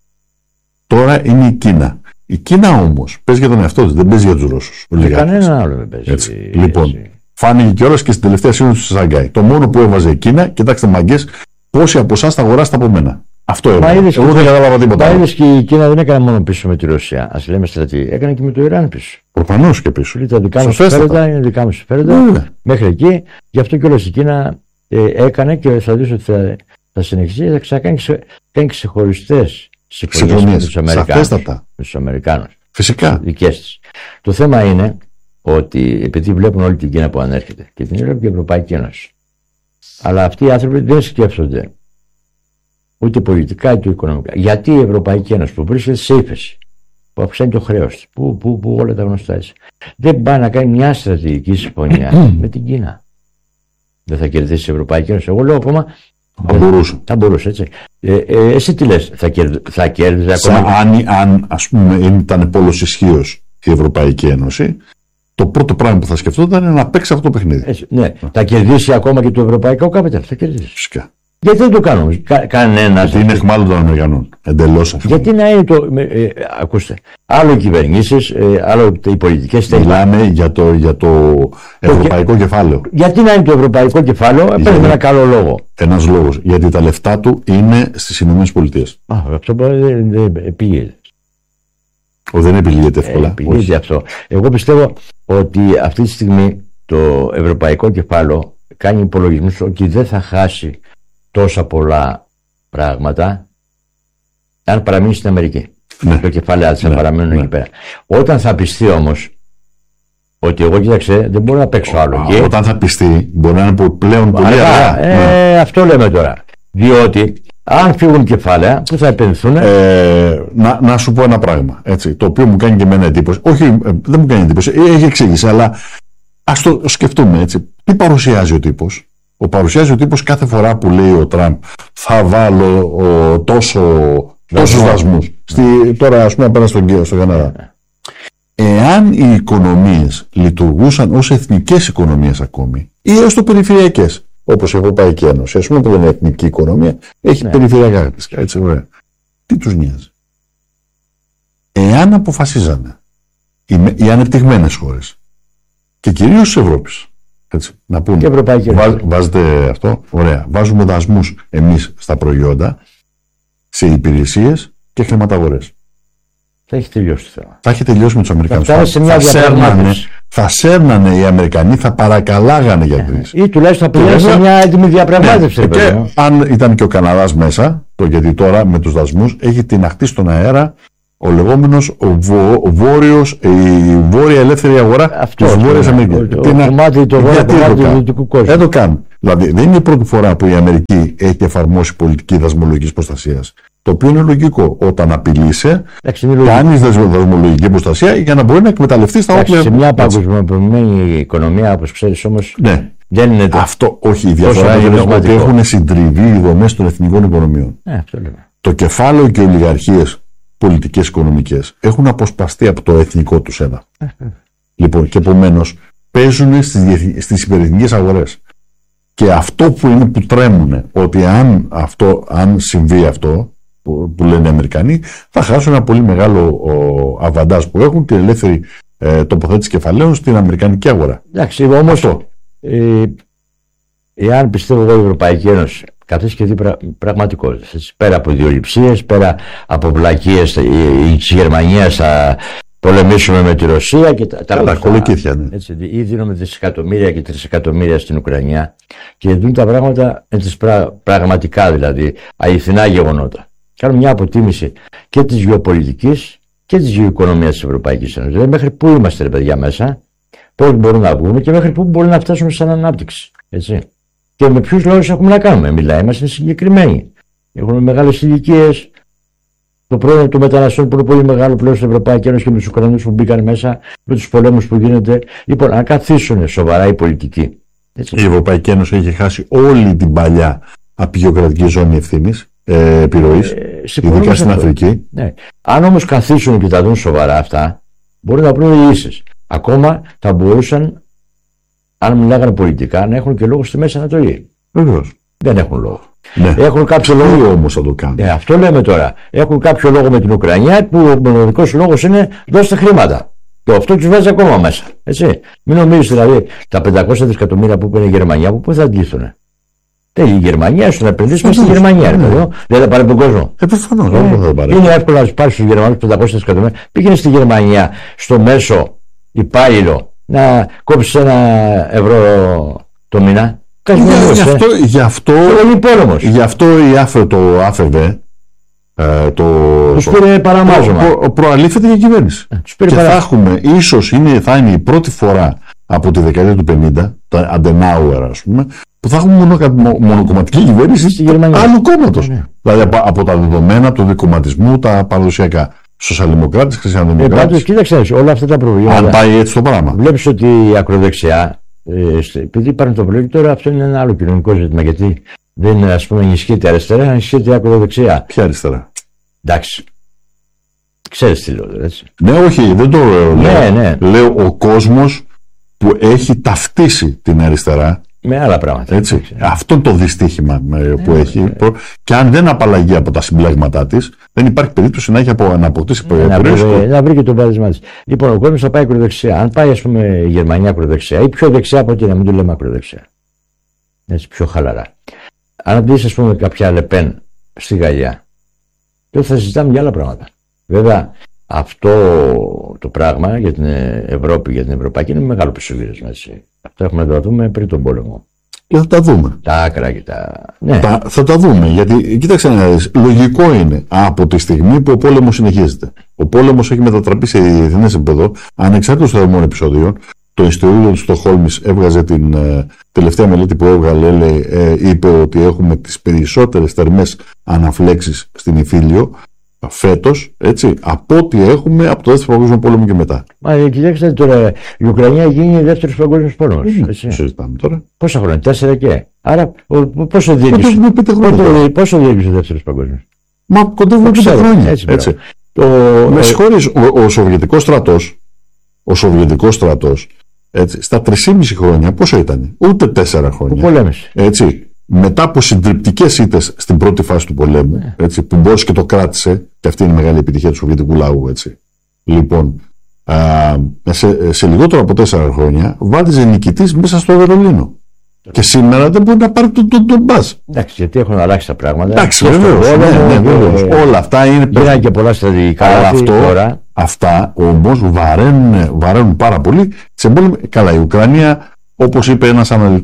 Τώρα είναι η Κίνα. Η Κίνα όμως παίζει για τον εαυτό της, δεν παίζει για τους Ρώσους. Και κανένα άλλο δεν παίζει. Έτσι. Έτσι. Λοιπόν, φάνηκε κιόλας και στην τελευταία σύνοδο του Σανγκάη. Το μόνο που έβαζε η Κίνα, κοιτάξτε μαγκές, πόσοι από εσάς θα αγοράσετε από μένα. Αυτό έβαζε. Εγώ δεν κατάλαβα τίποτα. Μα είδες και η Κίνα δεν έκανε μόνο πίσω με τη Ρωσία. Ας λέμε στρατή. Έκανε και με το Ιράν πίσω. Προφανώς και πίσω. Τα δικά μου συμφέροντα είναι δικά μου συμφέροντα. Μέχρι εκεί. Γι' αυτό κιόλας η Κίνα ε, έκανε και θα δεις ότι θα, θα συνεχίσει. Θα ξανακάνει ξε, ξεχωριστές συμφωνίες με τους Αμερικάνους. Με τους Αμερικάνους. Φυσικά. Δικές της. Το θέμα είναι ότι επειδή βλέπουν όλη την Κίνα που ανέρχεται και την Ευρώπη και η Ευρωπαϊκή Ένωση. Αλλά αυτοί οι άνθρωποι δεν σκέφτονται ούτε πολιτικά ούτε οικονομικά. Γιατί η Ευρωπαϊκή Ένωση που βρίσκεται σε ύφεση, που αυξάνει το χρέος της, που, που, που όλα τα γνωστά έτσι, δεν πάει να κάνει μια στρατηγική συμφωνία με την Κίνα. Δεν θα κερδίσει η Ευρωπαϊκή Ένωση. Εγώ λέω ακόμα. Θα μπορούσε. Θα μπορούσε, έτσι. Ε, ε, εσύ τι λες, θα, κερδ, θα κέρδιζε ακόμα. Αν, αν ας πούμε ήταν πόλος ισχύος η Ευρωπαϊκή Ένωση, το πρώτο πράγμα που θα σκεφτόταν είναι να παίξει αυτό το παιχνίδι. Έτσι, ναι. Yeah. Θα κερδίσει ακόμα και το ευρωπαϊκό κάπιταλ. Θα κερδίσει. Φυσικά. Γιατί δεν το κάνουμε. Κα, κανένας. Γιατί είναι εχμάλωτο των Αμερικανών. Εντελώς αυτό. Γιατί να είναι το. Ε, ε, ακούστε. Άλλο οι κυβερνήσεις, ε, άλλο οι πολιτικές. Μιλάμε για το, για το ευρωπαϊκό το, κεφάλαιο. Γιατί να είναι το ευρωπαϊκό κεφάλαιο, παίρνει ένα καλό λόγο. Ένας λόγος. Γιατί τα λεφτά του είναι στις Ηνωμένες Πολιτείες. Α, αυτό δεν επιλύεται. Δεν επιλύεται εύκολα. Ε, επιλύεται αυτό. Εγώ πιστεύω ότι αυτή τη στιγμή το ευρωπαϊκό κεφάλαιο κάνει υπολογισμούς ότι δεν θα χάσει τόσα πολλά πράγματα αν παραμείνει στην Αμερική. Ναι. Το κεφάλαιο θα ναι. παραμείνουν ναι. εκεί πέρα. Όταν θα πιστεί όμως ότι εγώ κοίταξε δεν μπορώ να παίξω άλλο. Α, και... Όταν θα πιστεί μπορεί να είναι πλέον πολύ αργά. Ε, ναι. Αυτό λέμε τώρα. Διότι αν φύγουν κεφάλαια που θα επενδυθούν. Ε, να, να σου πω ένα πράγμα. Έτσι, το οποίο μου κάνει και εμένα εντύπωση. Όχι, ε, δεν μου κάνει εντύπωση. Έχει εξήγηση, αλλά ας το σκεφτούμε έτσι. Τι παρουσιάζει ο τύπος. Ο παρουσιάζει ο τύπος κάθε φορά που λέει ο Τραμπ θα βάλω ο, τόσο, τόσους δασμούς. Στη, τώρα ας πούμε απέναντι στον, στον Καναδά. Εάν οι οικονομίες λειτουργούσαν ως εθνικές οικονομίες ακόμη ή έως το περιφερειακές, όπως η Ευρωπαϊκή Ένωση, ας πούμε που δεν είναι εθνική οικονομία, έχει ναι. περιφερειακά χαρακτηριστικά. Έτσι, ωραία. Τι τους νοιάζει. Εάν αποφασίζανε οι, οι ανεπτυγμένες χώρες και κυρίως της Ευρώπης, έτσι, να πούμε, βάζ, βάζετε αυτό, ωραία, βάζουμε δασμούς εμείς στα προϊόντα, σε υπηρεσίες και χρηματαγορές. Θα έχει τελειώσει το θέμα. Θα έχει τελειώσει με τους Αμερικανούς. Θα, θα, θα, σέρνανε, θα σέρνανε οι Αμερικανοί, θα παρακαλάγανε για κρίση. Ή τουλάχιστον θα πήγαινε σε μια έτοιμη διαπραγμάτευση. Ναι. Και αν ήταν και ο Καναδάς μέσα, το γιατί τώρα με τους δασμούς έχει τυναχτεί στον αέρα ο λεγόμενος ο βο, ο βόρειος, η βόρεια ελεύθερη αγορά της Βόρειας Αμερικής. Το κομμάτι το βόρειο κομμάτι του δυτικού κόσμου. Δεν το κάνουν. Δηλαδή δεν είναι η πρώτη φορά που η Αμερική έχει εφαρμόσει πολιτική δασμολογικής προστασίας. Το οποίο είναι λογικό. Όταν απειλείσαι, κάνει δασμολογική προστασία για να μπορεί να εκμεταλλευτεί τα όπλα. Σε μια παγκοσμιοποιημένη οικονομία, όπως ξέρεις όμως. Ναι. Δεν είναι το... Αυτό, όχι, η διαφορά είναι ότι έχουν συντριβεί οι δομές των εθνικών οικονομιών. Ε, αυτό λέμε. Το κεφάλαιο και οι ολιγαρχίες πολιτικές οικονομικές έχουν αποσπαστεί από το εθνικό τους έδαφος. Λοιπόν, και επομένως παίζουν στις, στις υπερεθνικές αγορές. Και αυτό που είναι που τρέμουν, ότι αν, αυτό, αν συμβεί αυτό, που, που λένε οι Αμερικανοί, θα χάσουν ένα πολύ μεγάλο αβαντάζ που έχουν, την ελεύθερη ε, τοποθέτηση κεφαλαίων στην αμερικανική αγορά. Εντάξει, όμως αυτό. Ε, εάν πιστεύω εγώ η Ευρωπαϊκή Ένωση καθώς και δει πρα, πραγματικότητες, πέρα από ιδεολειψίες, πέρα από βλακίες της Γερμανίας θα πολεμήσουμε με τη Ρωσία και τα, τα, τα κολοκύθια, ναι. Έτσι, ή δίνουμε δισεκατομμύρια και τρισεκατομμύρια στην Ουκρανία και δουν τα πράγματα έτσι, πρα, πραγματικά, δηλαδή αληθινά γεγονότα. Κάνουν μια αποτίμηση και της γεωπολιτικής και της γεωοικονομίας της Ευρωπαϊκής Ένωσης. Δηλαδή μέχρι πού είμαστε, ρε παιδιά, μέσα, πώς μπορούμε να βγούμε και μέχρι πού μπορούμε να φτάσουμε σαν ανάπτυξη. Έτσι. Και με ποιους λόγους έχουμε να κάνουμε. Μιλάμε, είμαστε συγκεκριμένοι. Έχουμε μεγάλες ηλικίες. Το πρόβλημα των μεταναστών που είναι πολύ μεγάλο πλέον στην Ευρωπαϊκή Ένωση και με τους Ουκρανούς που μπήκαν μέσα, με τους πολέμους που γίνεται. Λοιπόν, αν καθίσουν σοβαρά οι πολιτικοί. Έτσι. Η Ευρωπαϊκή Ένωση έχει χάσει όλη την παλιά απεικιοκρατική ζώνη ευθύνης, ε, επιρροής, ε, ειδικά στην Αφρική. Ναι. Αν όμως καθίσουν και τα δουν σοβαρά αυτά, μπορεί να βρουν λύσεις. Ακόμα θα μπορούσαν, αν μιλάγανε πολιτικά, να έχουν και λόγο στη Μέση Ανατολή. Βεβαίως. Δεν έχουν λόγο. Ναι. Έχουν κάποιο λόγο όμως θα το κάνουν. Ναι, αυτό λέμε τώρα. Έχουν κάποιο λόγο με την Ουκρανία που ο μοναδικός λόγος είναι δώστε χρήματα. Και αυτό τους βάζει ακόμα μέσα. Έτσι. Μην νομίζεις δηλαδή τα πεντακόσια δισεκατομμύρια που είπε η Γερμανία, από πού θα αντλήθουν. Τέλει η Γερμανία σου να επενδύσει μέσα στη Γερμανία. Ναι. Δεν θα πάρει τον κόσμο. Ε, προφανώς, ε, δεν θα πάρει. Είναι εύκολο να του πάρει στου Γερμανού πεντακόσια δισεκατομμύρια. Πήγαινε στη Γερμανία στο μέσο υπάλληλο να κόψει ένα ευρώ το μήνα. Για, γι' αυτό, γι' αυτό, γι' αυτό η ΑΦΕ, το ΑΦΕΒ, ε, το, τους πήρε παραμάζωμα. Προ, προ, προαλήφεται για κυβέρνηση. Ε, και παρά... θα έχουμε, ίσως είναι, θα είναι η πρώτη φορά από τη δεκαετία του πενήντα, το Αντενάουερ ας πούμε, που θα έχουμε μονο, μονοκομματική κυβέρνηση άλλου κόμματος. Ναι. Δηλαδή από, από τα δεδομένα του δικομματισμού, τα παραδοσιακά. Σοσιαλδημοκράτες, χριστιανοδημοκράτες. Ε, πάντως, κοίταξε, όλα αυτά τα προβλήματα. Αν πάει έτσι το πράγμα. Βλέπεις ότι η ακροδεξιά. Ε, επειδή υπάρχουν το πρόβλημα, τώρα αυτό είναι ένα άλλο κοινωνικό ζήτημα. Γιατί δεν είναι, ας πούμε, ενισχύεται αριστερά, ενισχύεται η ακροδεξιά. Ποια αριστερά? Εντάξει. Ξέρεις τι λέω, έτσι. Ναι, όχι, δεν το λέω. Ναι, ναι. Λέω ο κόσμος που έχει ταυτίσει την αριστερά. Με άλλα πράγματα. Έτσι. Έτσι. Αυτό είναι το δυστύχημα που ναι, έχει. Ναι. Και αν δεν απαλλαγεί από τα συμπλέγματά της, δεν υπάρχει περίπτωση να έχει απο, να αποκτήσει ναι, περιορίσει. Να βρει και τον πάτησμά της. Λοιπόν, ο κόσμος θα πάει ακροδεξιά. Αν πάει, ας πούμε, η Γερμανία ακροδεξιά ή πιο δεξιά από ό,τι να μην το λέμε ακροδεξιά. Έτσι, πιο χαλαρά. Αν δεις, ας πούμε, κάποια Λεπέν στη Γαλλία, τότε θα συζητάμε για άλλα πράγματα. Βέβαια, αυτό το πράγμα για την Ευρώπη, για την Ευρωπαϊκή, είναι μεγάλο πισωγύρισμα. Αυτά έχουμε να τα δούμε πριν τον πόλεμο. Και θα τα δούμε. Τα άκρα και τα. Ναι. Τα, θα τα δούμε. Γιατί, κοίταξε να δεις, λογικό είναι από τη στιγμή που ο πόλεμος συνεχίζεται. Ο πόλεμος έχει μετατραπεί σε διεθνές επίπεδο, ανεξάρτητος των δεδομένων επεισοδίων. Το Ινστιτούτο του Στοκχόλμης έβγαζε την ε, τελευταία μελέτη που έβγαλε, λέει, ε, είπε ότι έχουμε τις περισσότερες θερμές αναφλέξεις στην Ιφίλιο φέτος, έτσι, από ό,τι έχουμε από το δεύτερο παγκόσμιο πόλεμο και μετά. Μα κοιτάξτε τώρα, η Ουκρανία γίνει δεύτερος παγκόσμιος πόλεμος. Τι συζητάμε τώρα. Πόσα χρόνια, τέσσερα και. Άρα, ο, πόσο διέλυσε. Πόσο διέλυσε ο δεύτερος παγκόσμιος. Μα κοντεύουμε πέντε χρόνια. Έτσι. έτσι. Ο, με συγχωρείς, ο, ο Σοβιετικός στρατός, ο Σοβιετικός στρατός, έτσι, στα τρεισήμισι χρόνια πόσο ήταν? Ούτε τέσσερα χρόνια. Που πολέμησε. Έτσι. Μετά από συντριπτικές ήττες στην πρώτη φάση του πολέμου, yeah. έτσι, που μπόρεσε και το κράτησε, και αυτή είναι η μεγάλη επιτυχία του Σοβιετικού λαού. Έτσι. Λοιπόν, α, σε, σε λιγότερο από τέσσερα χρόνια βάδιζε νικητής μέσα στο Βερολίνο. Yeah. Και σήμερα δεν μπορεί να πάρει τον τον, τον μπάζ. Εντάξει, γιατί έχουν αλλάξει τα πράγματα. Εντάξει, βεβαίως. Ναι, ναι, ναι, όλα αυτά είναι. Πήραν και πολλά στρατηγικά. Αλλά αυτό, τώρα. Αυτά όμως βαραίνουν, βαραίνουν πάρα πολύ. Σε πόλεμο, καλά, η Ουκρανία, όπως είπε ένας αναλυτής,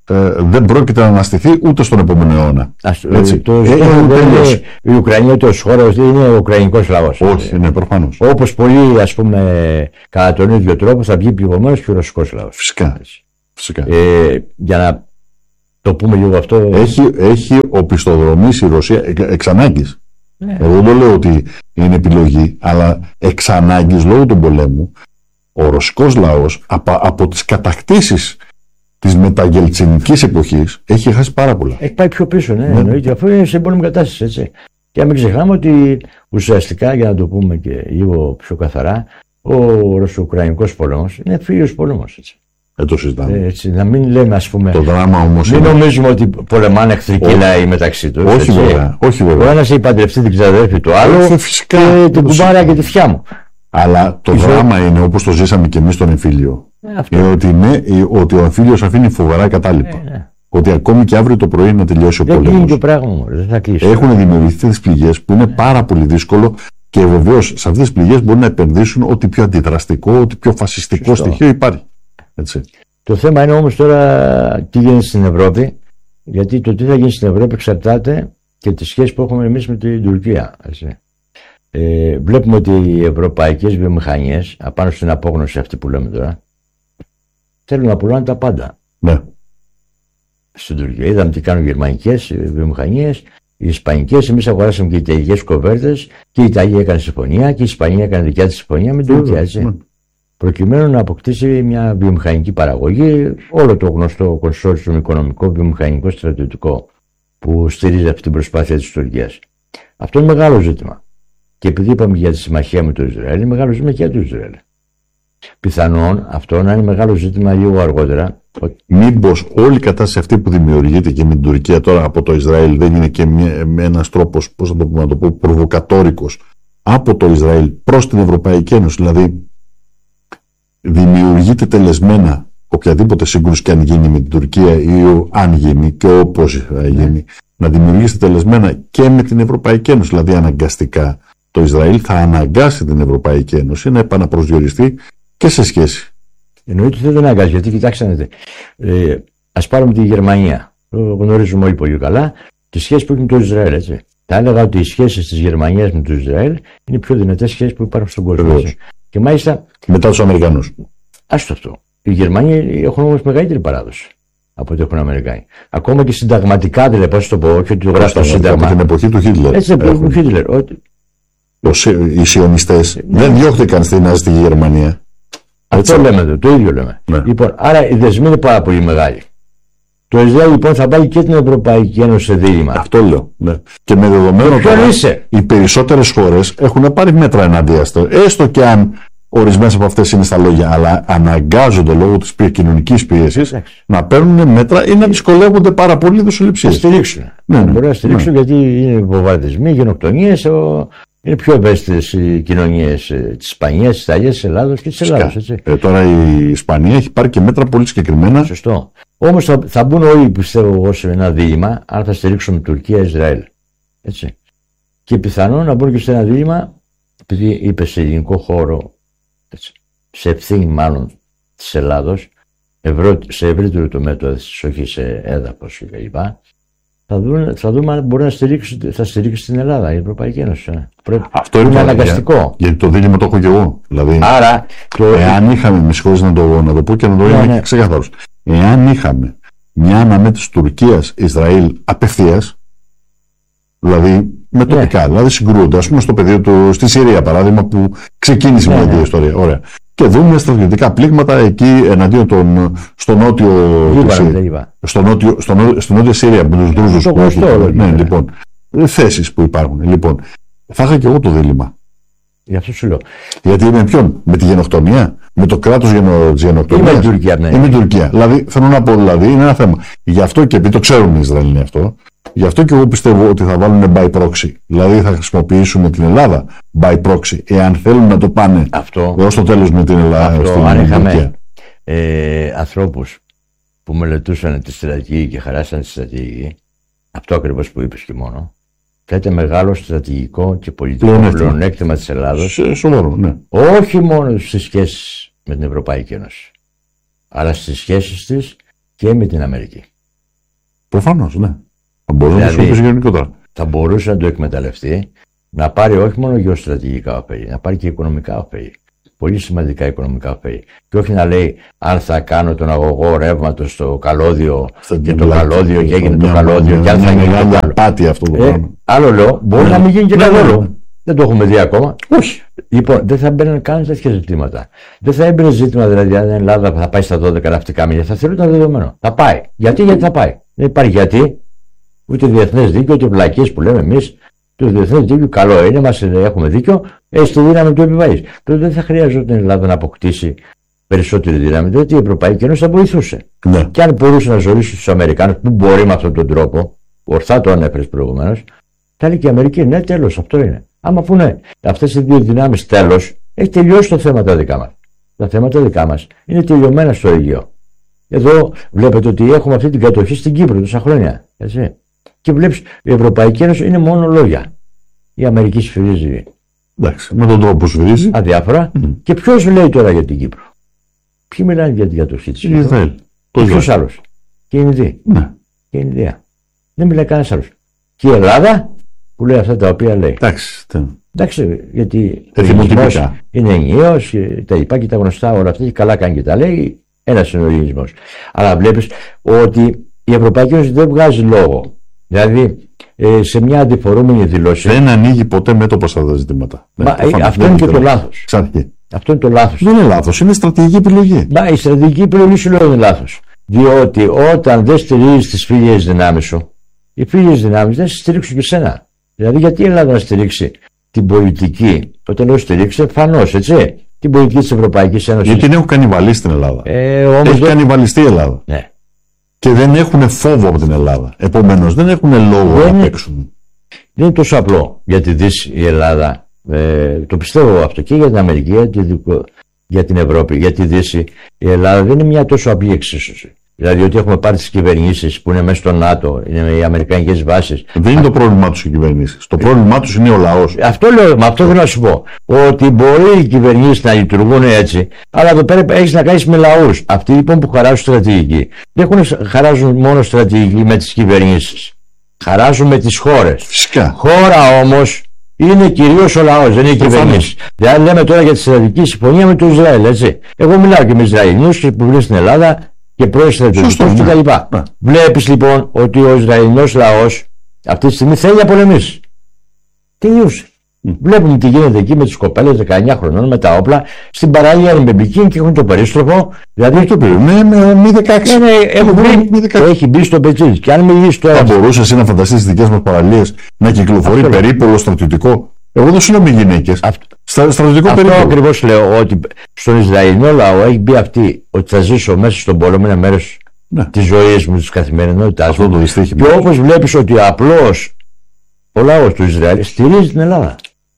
ε, δεν πρόκειται να αναστηθεί ούτε στον επόμενο αιώνα. Ας, έτσι. Το, ε, είναι, η Ουκρανία ως χώρος είναι ο Ουκρανικός λαός. Όχι, είναι προφανώς. Όπως πολλοί, ας πούμε, κατά τον ίδιο τρόπο θα βγει πληγωμένος και ο ρωσικός λαός. Φυσικά. Φυσικά. Ε, για να το πούμε λίγο αυτό. Έχει, έχει οπισθοδρομήσει η Ρωσία εξ ανάγκης. Ναι. Εγώ δεν λέω ότι είναι επιλογή, αλλά εξ ανάγκης λόγω του πολέμου ο ρωσικός λαός από, από τις κατακτήσεις της μεταγελτσινικής εποχής έχει χάσει πάρα πολλά. Έχει πάει πιο πίσω, ναι, ναι. Εννοείται, αφού είναι σε εμπόλεμη κατάσταση, έτσι. Και να μην ξεχνάμε ότι ουσιαστικά, για να το πούμε και λίγο πιο καθαρά, ο Ρωσο-Ουκρανικός πόλεμος είναι φίλος πόλεμος, έτσι. Ε, το συζητάμε. Έτσι, να μην λέμε, ας πούμε. Το δράμα όμως. Μην είναι... νομίζουμε ότι πολεμάνε εχθρικοί λαοί μεταξύ τους. Όχι, βέβαια. Όχι, βέβαια. Ο ένας έχει παντρευτεί την ξαδέρφη του άλλου. Φυσικά. Και την κουμπάρα και τη θιά μου. Αλλά το δράμα είναι, όπως το ζήσαμε και εμείς στον εμφύλιο, ε, είναι ότι, ναι, ότι ο εμφύλιος αφήνει φοβερά κατάλοιπα. Ε, ναι. Ότι ακόμη και αύριο το πρωί να τελειώσει ο δεν πόλεμος. Δεν κλείνει το πράγμα, δεν θα κλείσει. Έχουν δημιουργηθεί τις πληγές που είναι πάρα πολύ δύσκολο και βεβαίως σε αυτές τις πληγές μπορούν να επενδύσουν ό,τι πιο αντιδραστικό, ό,τι πιο φασιστικό Σωστό. στοιχείο υπάρχει. Έτσι. Το θέμα είναι όμως τώρα τι γίνεται στην Ευρώπη, γιατί το τι θα γίνει στην Ευρώπη εξαρτάται και τις σχέσεις που έχουμε εμείς με την Τουρκία. Έτσι. Ε, βλέπουμε ότι οι ευρωπαϊκές βιομηχανίες, απάνω στην απόγνωση αυτή που λέμε τώρα, θέλουν να πουλάνε τα πάντα. Ναι. Στην Τουρκία είδαμε τι κάνουν οι γερμανικές βιομηχανίες, οι ισπανικές. Εμείς αγοράσαμε και οι ιταλικές κοβέρτες και η Ιταλία έκανε συμφωνία και η Ισπανία έκανε δικιά της συμφωνία με την Τουρκία. Έτσι. Ναι. Προκειμένου να αποκτήσει μια βιομηχανική παραγωγή, όλο το γνωστό κονσόρτσιουμ οικονομικό, βιομηχανικό, στρατιωτικό που στηρίζει αυτή την προσπάθεια της Τουρκίας. Αυτό είναι μεγάλο ζήτημα. Και επειδή είπαμε για τη συμμαχία με το Ισραήλ, είναι μεγάλο ζήτημα και για το Ισραήλ. Πιθανόν αυτό να είναι μεγάλο ζήτημα λίγο αργότερα. Μήπως όλη η κατάσταση αυτή που δημιουργείται και με την Τουρκία τώρα από το Ισραήλ δεν είναι και ένας τρόπος, πώς θα το πούμε, να το πω, προβοκατόρικος από το Ισραήλ προς την Ευρωπαϊκή Ένωση. Δηλαδή, δημιουργείται τελεσμένα οποιαδήποτε σύγκρουση και αν γίνει με την Τουρκία ή αν γίνει και όπως γίνει, ναι. να δημιουργήσει τελεσμένα και με την Ευρωπαϊκή Ένωση. Δηλαδή, αναγκαστικά το Ισραήλ θα αναγκάσει την Ευρωπαϊκή Ένωση να επαναπροσδιοριστεί και σε σχέση. Εννοείται ότι δεν τον αναγκάζει, γιατί κοιτάξτε, ε, ας πάρουμε τη Γερμανία. Το γνωρίζουμε όλοι πολύ καλά, τις σχέσεις που έχει με το Ισραήλ. Έτσι. Θα έλεγα ότι οι σχέσεις της Γερμανίας με το Ισραήλ είναι οι πιο δυνατές σχέσεις που υπάρχουν στον κόσμο. Και μάλιστα. Μετά τους Αμερικανούς. Άστο αυτό. Οι Γερμανοί έχουν όμως μεγαλύτερη παράδοση από ό,τι έχουν οι Αμερικάνοι. Ακόμα και συνταγματικά, δηλαδή, πώς το πω, όχι ότι το γράφει το Σύνταγμα. Από την εποχή του Χίτλερ. Έτσι, την εποχή του Χίτλερ. Ότι... Οι σιωνιστές ναι. δεν διώχτηκαν στην ναζιστική Γερμανία. Αυτό έτσι. λέμε, το, το ίδιο λέμε. Ναι. Λοιπόν, άρα οι δεσμοί είναι πάρα πολύ μεγάλοι. Το Ισραήλ λοιπόν θα πάει και την Ευρωπαϊκή Ένωση σε δίλημμα. Αυτό λέω. Ναι. Και με δεδομένο ότι οι περισσότερες χώρες έχουν πάρει μέτρα εναντίον αυτό. Έστω και αν ορισμένες από αυτές είναι στα λόγια, αλλά αναγκάζονται λόγω της κοινωνικής πίεσης να παίρνουν μέτρα ή να δυσκολεύονται πάρα πολύ δοσοληψίες. Να στηρίξουν. Ναι, ναι. Μπορεί να στηρίξουν ναι. γιατί είναι βομβαρδισμοί, γενοκτονίες. Ο... Είναι πιο ευαίσθητες οι κοινωνίες της Ισπανίας, της Ιταλίας, της Ελλάδος και της Ελλάδος. Έτσι. Ε, τώρα η Ισπανία έχει πάρει και μέτρα πολύ συγκεκριμένα. Σωστό. Όμως θα, θα μπουν όλοι, πιστεύω εγώ, σε ένα δίλημμα αν θα στηρίξουν Τουρκία-Ισραήλ. Έτσι. Και πιθανόν να μπουν και σε ένα δίλημμα, επειδή είπε σε ελληνικό χώρο, έτσι, σε ευθύνη μάλλον της Ελλάδος, ευρώ, σε ευρύτερο τομέα του έδεσης, όχι σε έδαφος κλπ. Θα δούμε, θα δούμε αν μπορεί να στηρίξει, θα στηρίξει την Ελλάδα, η Ευρωπαϊκή Ένωση. Πρέπει. Αυτό είναι, είναι αναγκαστικό. Για, γιατί το δίλημμα το έχω και εγώ. Δηλαδή, άρα, το... εάν είχαμε, με συγχωρείς να το, να το πω και να το ναι, είμαι ναι. ξεκαθαρός. Εάν είχαμε μια αναμέτρηση Τουρκίας-Ισραήλ απευθείας, δηλαδή με τοπικά, ναι. δηλαδή συγκρούονται, ας πούμε στο πεδίο του, στη Συρία παράδειγμα, που ξεκίνησε ναι, μια ναι. ιστορία. Ωραία. Και δούμε στρατιωτικά πλήγματα εκεί εναντίον των, στο νότιο, Λίβα, στο νότιο, στο νότιο, στο νότιο Συρία με τους Δρούζους που έχουν. Ναι, λοιπόν, θέσεις που υπάρχουν. Λοιπόν, θα είχα και εγώ το δίλημμα. Γι' αυτό σου λέω. Γιατί με ποιον, με τη γενοκτονία, με το κράτος της γενοκτονίας. Ή με την Τουρκία, ναι. Ή με την Τουρκία. Δηλαδή, θέλω να πω, δηλαδή, είναι ένα θέμα. Γι' αυτό και επειδή το ξέρουν οι Ισραηλοί αυτό, γι' αυτό και εγώ πιστεύω ότι θα βάλουν by proxy. Δηλαδή, θα χρησιμοποιήσουν την Ελλάδα by proxy, εάν θέλουν να το πάνε αυτό, έως το τέλος με την Ελλάδα. Αυτό, στην αν είχαμε ε, ανθρώπους που μελετούσαν τη στρατηγική και χαράσαν τη στρατηγική, αυτό ακριβώς που είπες και μόνο, θα ήταν μεγάλο στρατηγικό και πολιτικό πλεονέκτημα της Ελλάδος. Σοβαρό, ναι. Όχι μόνο στις σχέσεις με την Ευρωπαϊκή Ένωση, αλλά στις σχέσεις της και με την Αμερική. Προφανώς, ναι. Θα μπορούσε δηλαδή, να χρησιμοποιήσει γενικότερα. Θα μπορούσε να το εκμεταλλευτεί, να πάρει όχι μόνο γεωστρατηγικά ωφέλη, να πάρει και οικονομικά ωφέλη. Πολύ σημαντικά οικονομικά ωφέλη. Και όχι να λέει αν θα κάνω τον αγωγό ρεύματος στο καλώδιο και το καλώδιο και έγινε το καλώδιο και αν θα γίνει το απάτη αυτό το πράγμα. Άλλο λέω, μπορεί να μην γίνει και καθόλου. Δεν το έχουμε δει ακόμα. Όχι. Λοιπόν, δεν θα μπαίνουν καν τέτοια ζητήματα. Δεν θα έμπαινε ζήτημα δηλαδή αν η Ελλάδα θα πάει στα δώδεκα ναυτικά μίλια. Θα θεωρούνταν δεδομένο. Θα πάει. Γιατί, γιατί θα πάει. Δεν υπάρχει γιατί. Ούτε διεθνές δίκαιο, ούτε βλακίες που λέμε εμείς. Το διεθνές δίκαιο καλό είναι, μας έχουμε δίκιο, έχει τη δύναμη του επιβαείς. Τότε δεν θα χρειαζόταν η Ελλάδα να αποκτήσει περισσότερη δύναμη, διότι η Ευρωπαϊκή Ένωση θα βοηθούσε. Ναι. Και αν μπορούσε να ζωήσει τους Αμερικάνους, που μπορεί με αυτόν τον τρόπο, ορθά το ανέφερες προηγουμένως, θα λέει και η Αμερική, ναι, τέλος, αυτό είναι. Άμα πούνε αυτές οι δύο δυνάμεις τέλος, έχει τελειώσει το θέμα τα δικά μας. Τα θέματα δικά μας είναι τελειωμένα στο Αιγαίο. Εδώ βλέπετε ότι έχουμε αυτή την κατοχή στην Κύπρο τόσα χρόνια. Έτσι. Και βλέπεις η Ευρωπαϊκή Ένωση είναι μόνο λόγια. Η Αμερική σφυρίζει. Εντάξει, με τον τρόπο που σφυρίζει. Αδιάφορα. Mm. Και ποιος λέει τώρα για την Κύπρο. Ποιοι μιλάνε για την κατοχή της Κύπρου. Ισραήλ. Ποιος άλλος. Και η Ινδία. Ναι. Και η Ινδία. Δεν μιλάει κανένας άλλος. Και η Ελλάδα που λέει αυτά τα οποία λέει. Εντάξει. Εντάξει, γιατί ο είναι ενιαίος και τα λοιπά και τα γνωστά όλα αυτά και καλά κάνει και τα λέει. Ένας είναι ο ελληνισμός. Αλλά βλέπεις ότι η Ευρωπαϊκή Ένωση δεν βγάζει λόγο. Δηλαδή ε, σε μια αντιφορούμενη δηλώση. Δεν ανοίγει ποτέ μέτωπο σε αυτά τα ζητήματα. Μα, ε, αυτό είναι και το λάθος. Αυτό είναι το λάθος. Δεν είναι λάθος, είναι στρατηγική επιλογή. Μα η στρατηγική επιλογή σου λέω είναι λάθος. Διότι όταν δεν στηρίζεις τις φίλιες δυνάμεις σου, οι φίλιες δυνάμεις δεν σε στηρίξουν και σένα. Δηλαδή, γιατί η Ελλάδα να στηρίξει την πολιτική, όταν λέω στηρίξει, εμφανώς, έτσι, την πολιτική της Ευρωπαϊκής Ένωσης. Γιατί την έχουν κανιβαλίσει την Ελλάδα. Ε, όμως Έχει δεν... κανιβαλιστεί η Ελλάδα. Ναι. Και δεν έχουν φόβο από την Ελλάδα. Επομένως, δεν έχουν λόγο δεν να παίξουν. Είναι... Δεν είναι τόσο απλό για τη Δύση η Ελλάδα. Ε, το πιστεύω αυτό και για την Αμερική, για, τη... για την Ευρώπη, για τη Δύση. Η Ελλάδα δεν είναι μια τόσο απλή εξίσωση. Δηλαδή ότι έχουμε πάρει τις κυβερνήσεις που είναι μέσα στο ΝΑΤΟ, είναι οι αμερικανικές βάσεις. Δεν είναι το πρόβλημά τους οι κυβερνήσεις. Το πρόβλημά τους είναι ο λαός. Αυτό λέω, με αυτό θέλω να σου πω. Ότι μπορεί οι κυβερνήσεις να λειτουργούν έτσι, αλλά εδώ πέρα έχεις να κάνεις με λαούς. Αυτοί λοιπόν που χαράζουν στρατηγική, δεν έχουν, χαράζουν μόνο στρατηγική με τις κυβερνήσεις. Χαράζουν με τις χώρες. Φυσικά. Χώρα όμως είναι κυρίως ο λαός, δεν είναι οι κυβερνήσεις. Δηλαδή λέμε τώρα για τη στρατηγική συμφωνία με το Ισραήλ, έτσι. Εγώ μιλάω και με Ισραηλινούς που βρίσκουν στην Ελλάδα. Και πρώην στρατιωτικούς και τα λοιπά. Ναι. Βλέπεις λοιπόν ότι ο Ισραηλινός λαός αυτή τη στιγμή θέλει να πολεμήσει. Τελείωσε. Mm. Βλέπουμε τι γίνεται εκεί με τις κοπέλες δεκαεννιά χρονών με τα όπλα στην παραλία με μπικίνι και έχουν το περίστροφο. Δηλαδή το πει. Ναι, με μη δεκαέξι. Ναι, ναι, έχει, έχει μπει στο πετσί. Και αν μιλήσει τώρα. Θα μπορούσε εσύ να φανταστείς τις δικές μας παραλίες να κυκλοφορεί αυτό περίπολο στρατιωτικό. Εγώ δεν σου λέω με γυναίκες. Αυτό, Στα, στρατιωτικό αυτό περίπολο. Ακριβώς λέω ότι στον Ισραηλινό λαό έχει μπει αυτή ότι θα ζήσω μέσα στον πόλεμο, είναι μέρος ναι. της ζωής μου, της καθημερινότητάς μου. Το δυστύχημα. Και όπως βλέπεις ότι απλώς ο λαός του Ισραήλ στηρίζει την Ελλάδα.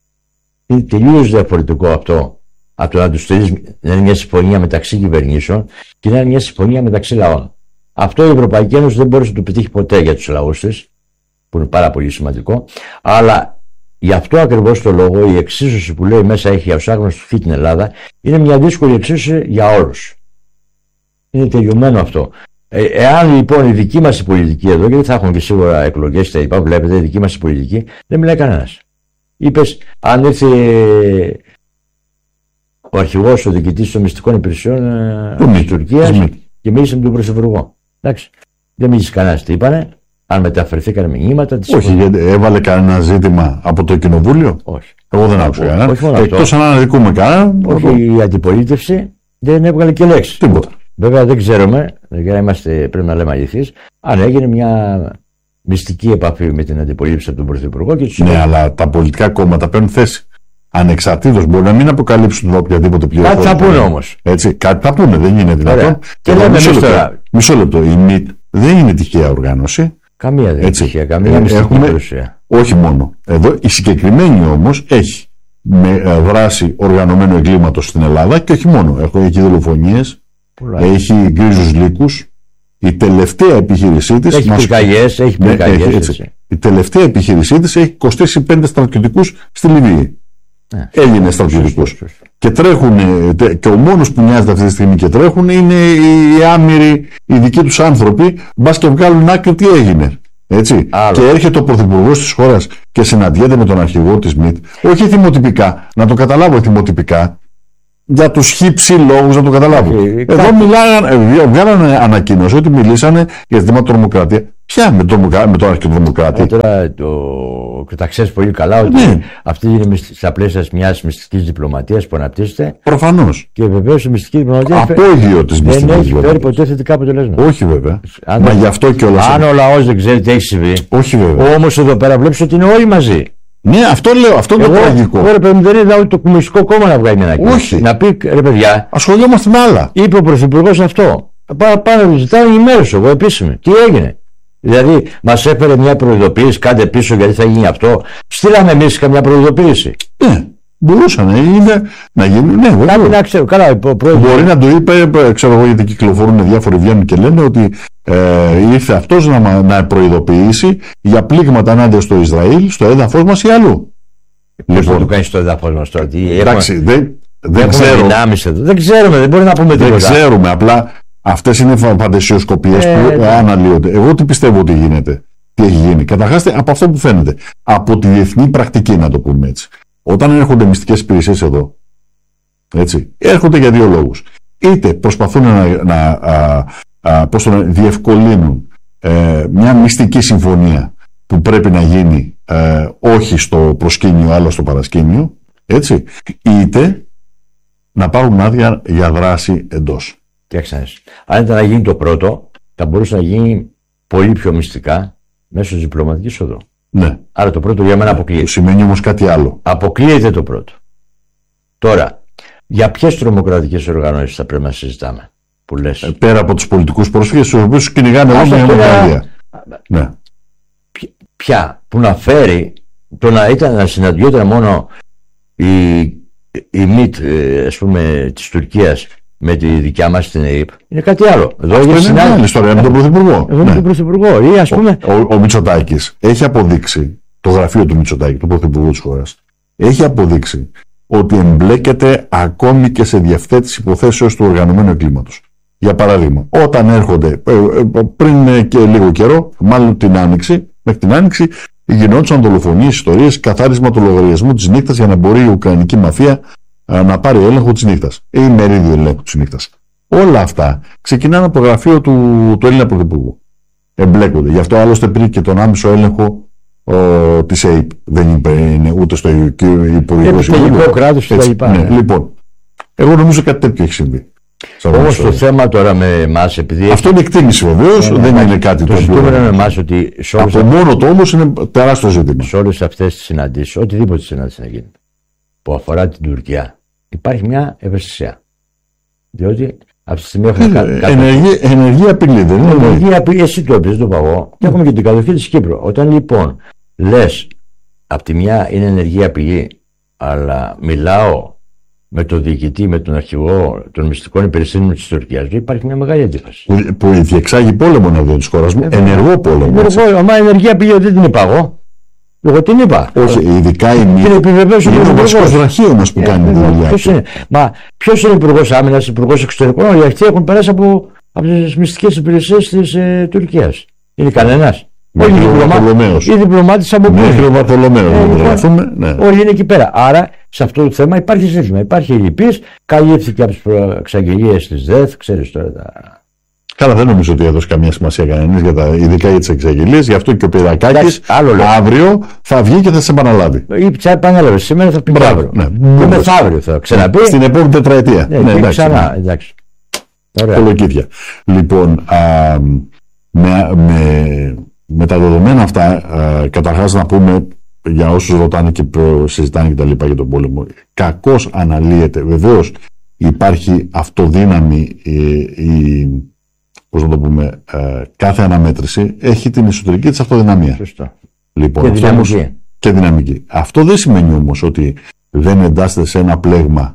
Είναι τελείως διαφορετικό αυτό από το να του στηρίζει να είναι μια συμφωνία μεταξύ κυβερνήσεων και να είναι μια συμφωνία μεταξύ λαών. Αυτό η Ευρωπαϊκή Ένωση δεν μπορούσε να το πετύχει ποτέ για τους λαούς της, που είναι πάρα πολύ σημαντικό, αλλά. Γι' αυτό ακριβώς το λόγο η εξίσωση που λέει μέσα έχει ως άγνωστο φύ την Ελλάδα είναι μια δύσκολη εξίσωση για όλους. Είναι τελειωμένο αυτό. Ε, εάν λοιπόν η δική μας η πολιτική εδώ, γιατί θα έχουν και σίγουρα εκλογές και τα λοιπά, βλέπετε η δική μας η πολιτική, δεν μιλάει κανένας. Είπες, αν ήρθε ο αρχηγός, ο διοικητής των μυστικών υπηρεσιών της Τουρκίας και μίλησε με τον Πρωθυπουργό. Εντάξει, δεν μίλησε κανένας, τι είπανε. Αν μεταφερθήκαν μηνύματα. Όχι, γιατί έβαλε κανένα ζήτημα από το κοινοβούλιο. Όχι. Εγώ δεν άκουσα κανένα. Εκτός αν αναδικούμε κανένα. Όχι, η αντιπολίτευση δεν έβγαλε και λέξη. Τίποτα. Βέβαια δεν ξέρουμε, για να είμαστε, πρέπει να λέμε αληθείς, αν έγινε μια μυστική επαφή με την αντιπολίτευση από τον Πρωθυπουργό. Και τους ναι, είναι... αλλά τα πολιτικά κόμματα παίρνουν θέση. Ανεξαρτήτως μπορεί να μην αποκαλύψουν οποιαδήποτε πληροφορία. Κάτι θα πούνε όμως. Έτσι, κάτι θα πούνε, δεν είναι δυνατόν. Και λέμε μισό, λεπτό, τώρα... μισό λεπτό. Η ΜΙΤ δεν είναι τυχαία οργάνωση. Καμία δεν έτσι, είναι τυχαία, καμία μυστική παρουσία. Όχι μόνο. Εδώ η συγκεκριμένη όμως έχει με δράση οργανωμένου εγκλήματος στην Ελλάδα και όχι μόνο. Έχει δολοφονίες, έχει γκρίζους λύκους. Η τελευταία επιχείρησή της. Έχει πυρκαγιές, έχει πυρκαγιές. Η τελευταία επιχείρησή της έχει κοστίσει πέντε στρατιωτικούς στη Λιβύη. Ναι. Έγινε στρατιωτικός. Και τρέχουν, και ο μόνος που νοιάζεται αυτή τη στιγμή και τρέχουν είναι οι άμυροι, οι δικοί τους άνθρωποι, μπας και βγάλουν άκρη τι έγινε. Έτσι. Και έρχεται ο πρωθυπουργός της χώρας και συναντιέται με τον αρχηγό της ΜΙΤ, όχι θυμοτυπικά, να το καταλάβω θυμοτυπικά, για τους χύψη λόγους να το καταλάβω. Okay, Εδώ κάτι... μιλάγαν, βγάλανε ανακοίνωση ότι μιλήσανε για ζητήματα τρομοκρατία. Ποια με, τρομοκρα... με τον αρχιτρομοκράτη. Τώρα το... τα ξέρεις πολύ καλά ότι ναι. αυτή είναι στα πλαίσια μιας μυστικής διπλωματίας που αναπτύσσεται. Προφανώς. Και βεβαίως η μυστική διπλωματία απόγειο της μυστικής δεν έχει φέρει ποτέ θετικά αποτελέσματα. Όχι βέβαια. Αν... Μα γι' αυτό και όλα. Αν ο λαός δεν ξέρει τι έχει συμβεί. Όχι βέβαια. Όμως εδώ πέρα βλέπεις ότι είναι όλοι μαζί. Ναι, αυτό λέω, αυτό είναι το τραγικό. Εγώ ρε παιδί, δεν είδα ούτε το Κομμουνιστικό Κόμμα να βγάλει μια ανακοίνωση. Όχι. Να πει ρε παιδιά. Ασχολιόμαστε με άλλα. Είπε ο Πρωθυπουργός αυτό. Πάνω ζητάνε ενημέρωση εγώ επίσημη. Τι έγινε. Δηλαδή, μας έφερε μια προειδοποίηση, κάντε πίσω γιατί θα γίνει αυτό. Στείλαμε εμείς καμιά προειδοποίηση. Ναι, μπορούσαν είναι, να γίνει. Ναι, Κάτι να ξέρω. Καλά, μπορεί να το είπε, ξέρω εγώ, γιατί κυκλοφορούν διάφοροι, βγαίνουν και λένε ότι ε, ήρθε αυτός να, να προειδοποιήσει για πλήγματα ενάντια στο Ισραήλ, στο έδαφος μας ή αλλού. Πώς λοιπόν, θα το κάνει στο έδαφος μας τώρα. Εντάξει, έχουμε, δεν, δεν ξέρω. Εδώ. Δεν ξέρουμε, δεν μπορεί να πούμε τίποτα. Δεν ξέρουμε, απλά. Αυτές είναι φαντασιοσκοπίες ε, που ε, αναλύονται. Εγώ τι πιστεύω ότι γίνεται, τι έχει γίνει. Καταρχάς από αυτό που φαίνεται. Από τη διεθνή πρακτική, να το πούμε έτσι. Όταν έρχονται μυστικές υπηρεσίες εδώ, έτσι, έρχονται για δύο λόγους. Είτε προσπαθούν να, να, α, α, πώς το να διευκολύνουν ε, μια μυστική συμφωνία που πρέπει να γίνει ε, όχι στο προσκήνιο αλλά στο παρασκήνιο, έτσι, είτε να πάρουν άδεια για δράση εντός. Αν ήταν να γίνει το πρώτο, θα μπορούσε να γίνει πολύ πιο μυστικά μέσω της διπλωματικής οδού. Ναι. Άρα το πρώτο για μένα αποκλείεται. Σημαίνει όμως κάτι άλλο. Αποκλείεται το πρώτο. Τώρα, για ποιες τρομοκρατικές οργανώσεις θα πρέπει να συζητάμε, που λες. Ε, πέρα από τους πολιτικούς πρόσφυγες, τους οποίους κυνηγάνε όλη μια μεγαλεία. Ναι. Ποια, που να φέρει, το να ήταν να συναντιόταν μόνο η, η ΜΙΤ, ας πούμε, της Τουρκίας με τη δικιά μας την ΕΕΠ, είναι κάτι άλλο. Εδώ αυτό είναι μια άλλη ιστορία με τον Πρωθυπουργό. Εδώ με τον Πρωθυπουργό. Ή, ας πούμε... Ο, ο, ο Μητσοτάκης έχει αποδείξει, το γραφείο του Μητσοτάκη, του Πρωθυπουργού της χώρας, έχει αποδείξει ότι εμπλέκεται ακόμη και σε διευθέτηση υποθέσεως του οργανωμένου εγκλήματος. Για παράδειγμα, όταν έρχονται πριν και λίγο καιρό, μάλλον την Άνοιξη, μέχρι την Άνοιξη, γινόντουσαν δολοφονίες, ιστορίες, καθάρισμα του λογαριασμού της νύχτας για να μπορεί η Ουκρανική μαφία να πάρει έλεγχο της νύχτας ή μερίδιο ελέγχου της νύχτας. Όλα αυτά ξεκινάνε από το γραφείο του, του Έλληνα Πρωθυπουργού. Εμπλέκονται. Γι' αυτό άλλωστε πριν και τον άμεσο έλεγχο της ΕΕΠ. Δεν είναι ούτε στο Υπουργικό Συμβούλιο. κράτος και τα λοιπά. Ναι. Λοιπόν, εγώ νομίζω κάτι τέτοιο έχει συμβεί. Όμως το θέμα τώρα με εμάς, επειδή. Αυτό είναι εκτίμηση βεβαίως, δεν είναι κάτι το οποίο. Το ζητούμενο με εμάς ότι. Από μόνο το όμως είναι τεράστιο ζήτημα. Σε όλες αυτές τις συναντήσεις, οτιδήποτε συνάντηση να γίνει, που αφορά την Τουρκία, υπάρχει μια ευαισθησία. Διότι αυτή τη στιγμή έχουμε κάνει. Ενεργή, ενεργή απειλή, δεν είναι. Ενεργή απειλή, εσύ το έπαιζε, το παγώ. Και έχουμε και την κατοχή της Κύπρου. Όταν λοιπόν λες, από τη μια είναι ενεργή απειλή, αλλά μιλάω με τον διοικητή, με τον αρχηγό των μυστικών υπηρεσιών της Τουρκίας, υπάρχει μια μεγάλη αντίφαση. Που, που διεξάγει πόλεμο εναντίον της χώρας μου, ενεργό πόλεμο. Μα ενεργή απειλή δεν την είπα εγώ. Εγώ την είπα. Όχι, ειδικά η μία. Είναι ο βασικός βραχίωνας που κάνει τη δουλειά. Ποιος είναι, μα ποιος είναι υπουργός άμυνας, υπουργός εξωτερικών, όλοι αυτοί έχουν περάσει από, από τις μυστικές υπηρεσίες της ε, Τουρκίας. Είναι κανένας. Όχι διπλωμάτης. Ή διπλωμάτης από πού. Μέχρι ο Βαρθολομέος. Όλοι είναι εκεί πέρα. Άρα σε αυτό το θέμα υπάρχει ζήτημα. Υπάρχει λυπής, καλύφθηκε από τις εξαγγελίες της ΔΕΘ, ξέρεις τώρα τα. Καλά, δεν νομίζω ότι έδωσε καμία σημασία κανένας, για τα, ειδικά για τις εξαγγελίες. Γι' αυτό και ο Πυρακάκης αύριο θα βγει και θα σε επαναλάβει. Ή πια επανέλαβε. Σήμερα θα πει Μπράβο, αύριο. Ναι, και μεθαύριο θα ξαναπεί. Στην επόμενη τετραετία. Ναι, ναι, εντάξει, ξανά. Εντάξει. Κολοκύθια. Λοιπόν, α, με, με, με τα δεδομένα αυτά, καταρχάς να πούμε για όσους ρωτάνε και συζητάνε και τα λοιπά για τον πόλεμο, κακώς αναλύεται. Βεβαίως υπάρχει αυτοδύναμη η, η πώς να το πούμε, ε, κάθε αναμέτρηση έχει την εσωτερική της αυτοδυναμία. Σωστά. Λοιπόν, και, δυναμική. Όμως, και δυναμική. Αυτό δεν σημαίνει όμως ότι δεν εντάσσεται σε ένα πλέγμα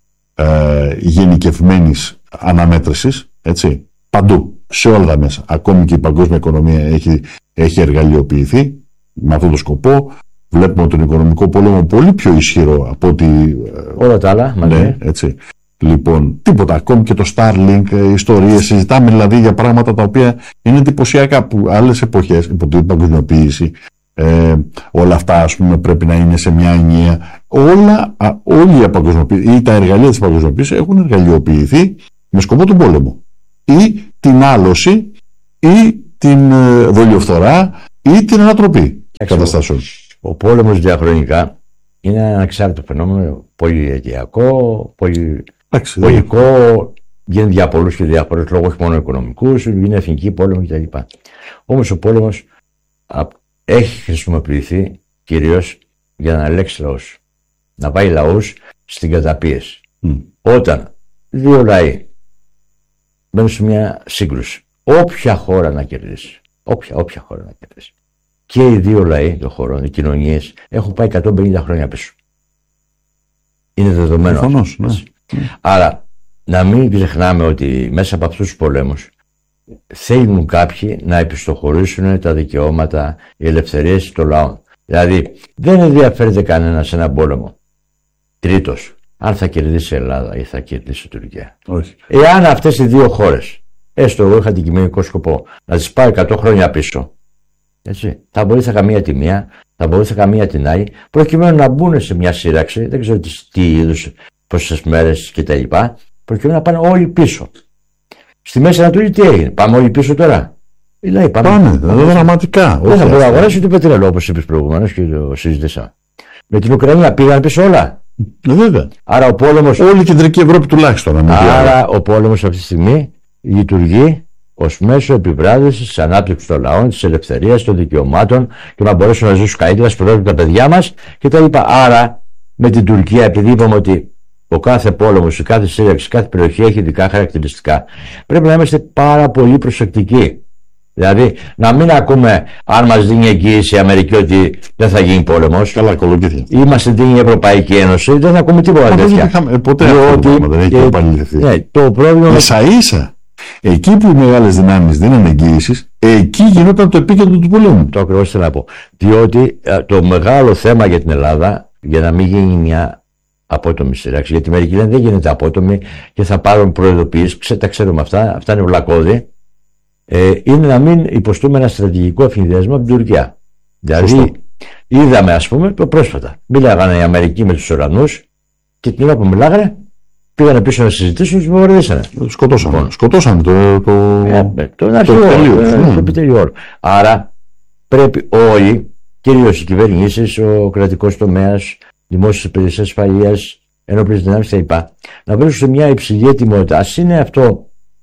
ε, γενικευμένης αναμέτρησης, έτσι, παντού, σε όλα τα μέσα. Ακόμη και η παγκόσμια οικονομία έχει, έχει εργαλειοποιηθεί με αυτόν τον σκοπό. βλέπουμε τον οικονομικό πόλεμο πολύ πιο ισχυρό από ότι. Όλα τα άλλα, μαζί. Ναι, έτσι. Λοιπόν, τίποτα. Ακόμη και το Starlink, ιστορίες. Συζητάμε δηλαδή για πράγματα τα οποία είναι εντυπωσιακά που άλλες εποχές, υπό την παγκοσμιοποίηση, ε, όλα αυτά ας πούμε πρέπει να είναι σε μια ενιαία. Όλα, α, όλη η παγκοσμιοποίηση ή τα εργαλεία της παγκοσμιοποίησης έχουν εργαλειοποιηθεί με σκοπό τον πόλεμο. Ή την άλωση, ή την ε, δολιοφθορά, ή την ανατροπή καταστάσεων. Ο πόλεμος διαχρονικά είναι ένα ανεξάρτητο φαινόμενο, πολυαιτιακό, πολυ... πολικό, γίνεται για πολλούς και διάφορους λόγους, όχι μόνο οικονομικούς, είναι εθνική πόλεμο κτλ. Όμως ο πόλεμος έχει χρησιμοποιηθεί κυρίως για να ελέγξει λαούς, να πάει λαούς στην καταπίεση. Mm. Όταν δύο λαοί μπαίνουν σε μια σύγκρουση, όποια χώρα να κερδίσει, όποια, όποια χώρα να κερδίσει, και οι δύο λαοί των χωρών, οι κοινωνίες, έχουν πάει εκατόν πενήντα χρόνια πίσω. Είναι δεδομένο. Προφανώς, ναι. Άρα, να μην ξεχνάμε ότι μέσα από αυτούς τους πολέμους θέλουν κάποιοι να επιστοχωρήσουν τα δικαιώματα, οι ελευθερίες των λαών. Δηλαδή, δεν ενδιαφέρεται κανένα σε έναν πόλεμο. Τρίτος, αν θα κερδίσει η Ελλάδα ή θα κερδίσει η Τουρκία. Όχι. Εάν αυτές οι δύο χώρες, έστω εγώ είχα αντικειμενικό σκοπό, να τις πάω εκατό χρόνια πίσω, έτσι, θα μπορούσα καμία τη μία, θα μπορούσα καμία την άλλη, προκειμένου να μπουν σε μια σύραξη, δεν ξέρω τι είδους, πόσες μέρες κτλ., προκειμένου να πάνε όλοι πίσω. Στη Μέση Ανατολή τι έγινε, πάμε όλοι πίσω τώρα. Δηλαδή, πάμε, πάνε, πάμε, δραματικά. Δεν θα μπορώ να αγοράσω ούτε πετρέλαιο, όπως είπες προηγουμένως και το συζητήσαμε. Με την Ουκρανία πήγαν πίσω όλα. Βέβαια. Άρα ο πόλεμος. Όλη η κεντρική Ευρώπη τουλάχιστον. Άρα ο πόλεμος αυτή τη στιγμή λειτουργεί ως μέσο επιβράδυσης της ανάπτυξης των λαών, της ελευθερίας, των δικαιωμάτων και να μπορέσουν να ζήσουν καλύτερα, σπουδάζουν τα παιδιά μας κτλ. Άρα με την Τουρκία, επειδή είπαμε ότι ο κάθε πόλεμος, η κάθε σύραξη, κάθε περιοχή έχει ειδικά χαρακτηριστικά, πρέπει να είμαστε πάρα πολύ προσεκτικοί. Δηλαδή, να μην ακούμε αν μας δίνει εγγύηση η Αμερική ότι δεν θα γίνει πόλεμος. Καλά, κολοκύθια. Ή μας δίνει η Ευρωπαϊκή Ένωση, δεν θα ακούμε τίποτα τέτοια. Ποτέ αυτό δεν έχει επαληθευτεί. Ναι, το πρόβλημα. Ίσα ίσα. Εκεί που οι μεγάλες δυνάμεις δίνανε εγγύησεις, εκεί γινόταν το επίκεντρο του πολέμου. Το ακριβώς θέλω να πω. Διότι το μεγάλο θέμα για την Ελλάδα, για να μην γίνει μια απότομη σύραξη, γιατί μερικοί λένε δεν γίνεται απότομη και θα πάρουν προειδοποιήσεις, τα ξέρουμε αυτά, αυτά είναι βλακώδη. Ε, είναι να μην υποστούμε ένα στρατηγικό αφινδιασμό από την Τουρκία. Δηλαδή, σωστό. Είδαμε, ας πούμε, το πρόσφατα. Μίλαγανε οι Αμερικοί με τους Ουρανούς και την ώρα που μιλάγανε, πήγανε πίσω να συζητήσουν και τους βομβαρδίσανε. Σκοτώσανε. Λοιπόν. Σκοτώσανε το, το, ε, το, το, το επιτελείο όλο. Άρα, πρέπει όλοι, κυρίως οι κυβερνήσεις, ο κρατικός τομέας, δημόσιες υπηρεσίες ασφαλείας, ενόπλες δυνάμεις κλπ., να βρίσκουν σε μια υψηλή ετοιμότητα. Ας είναι αυτό.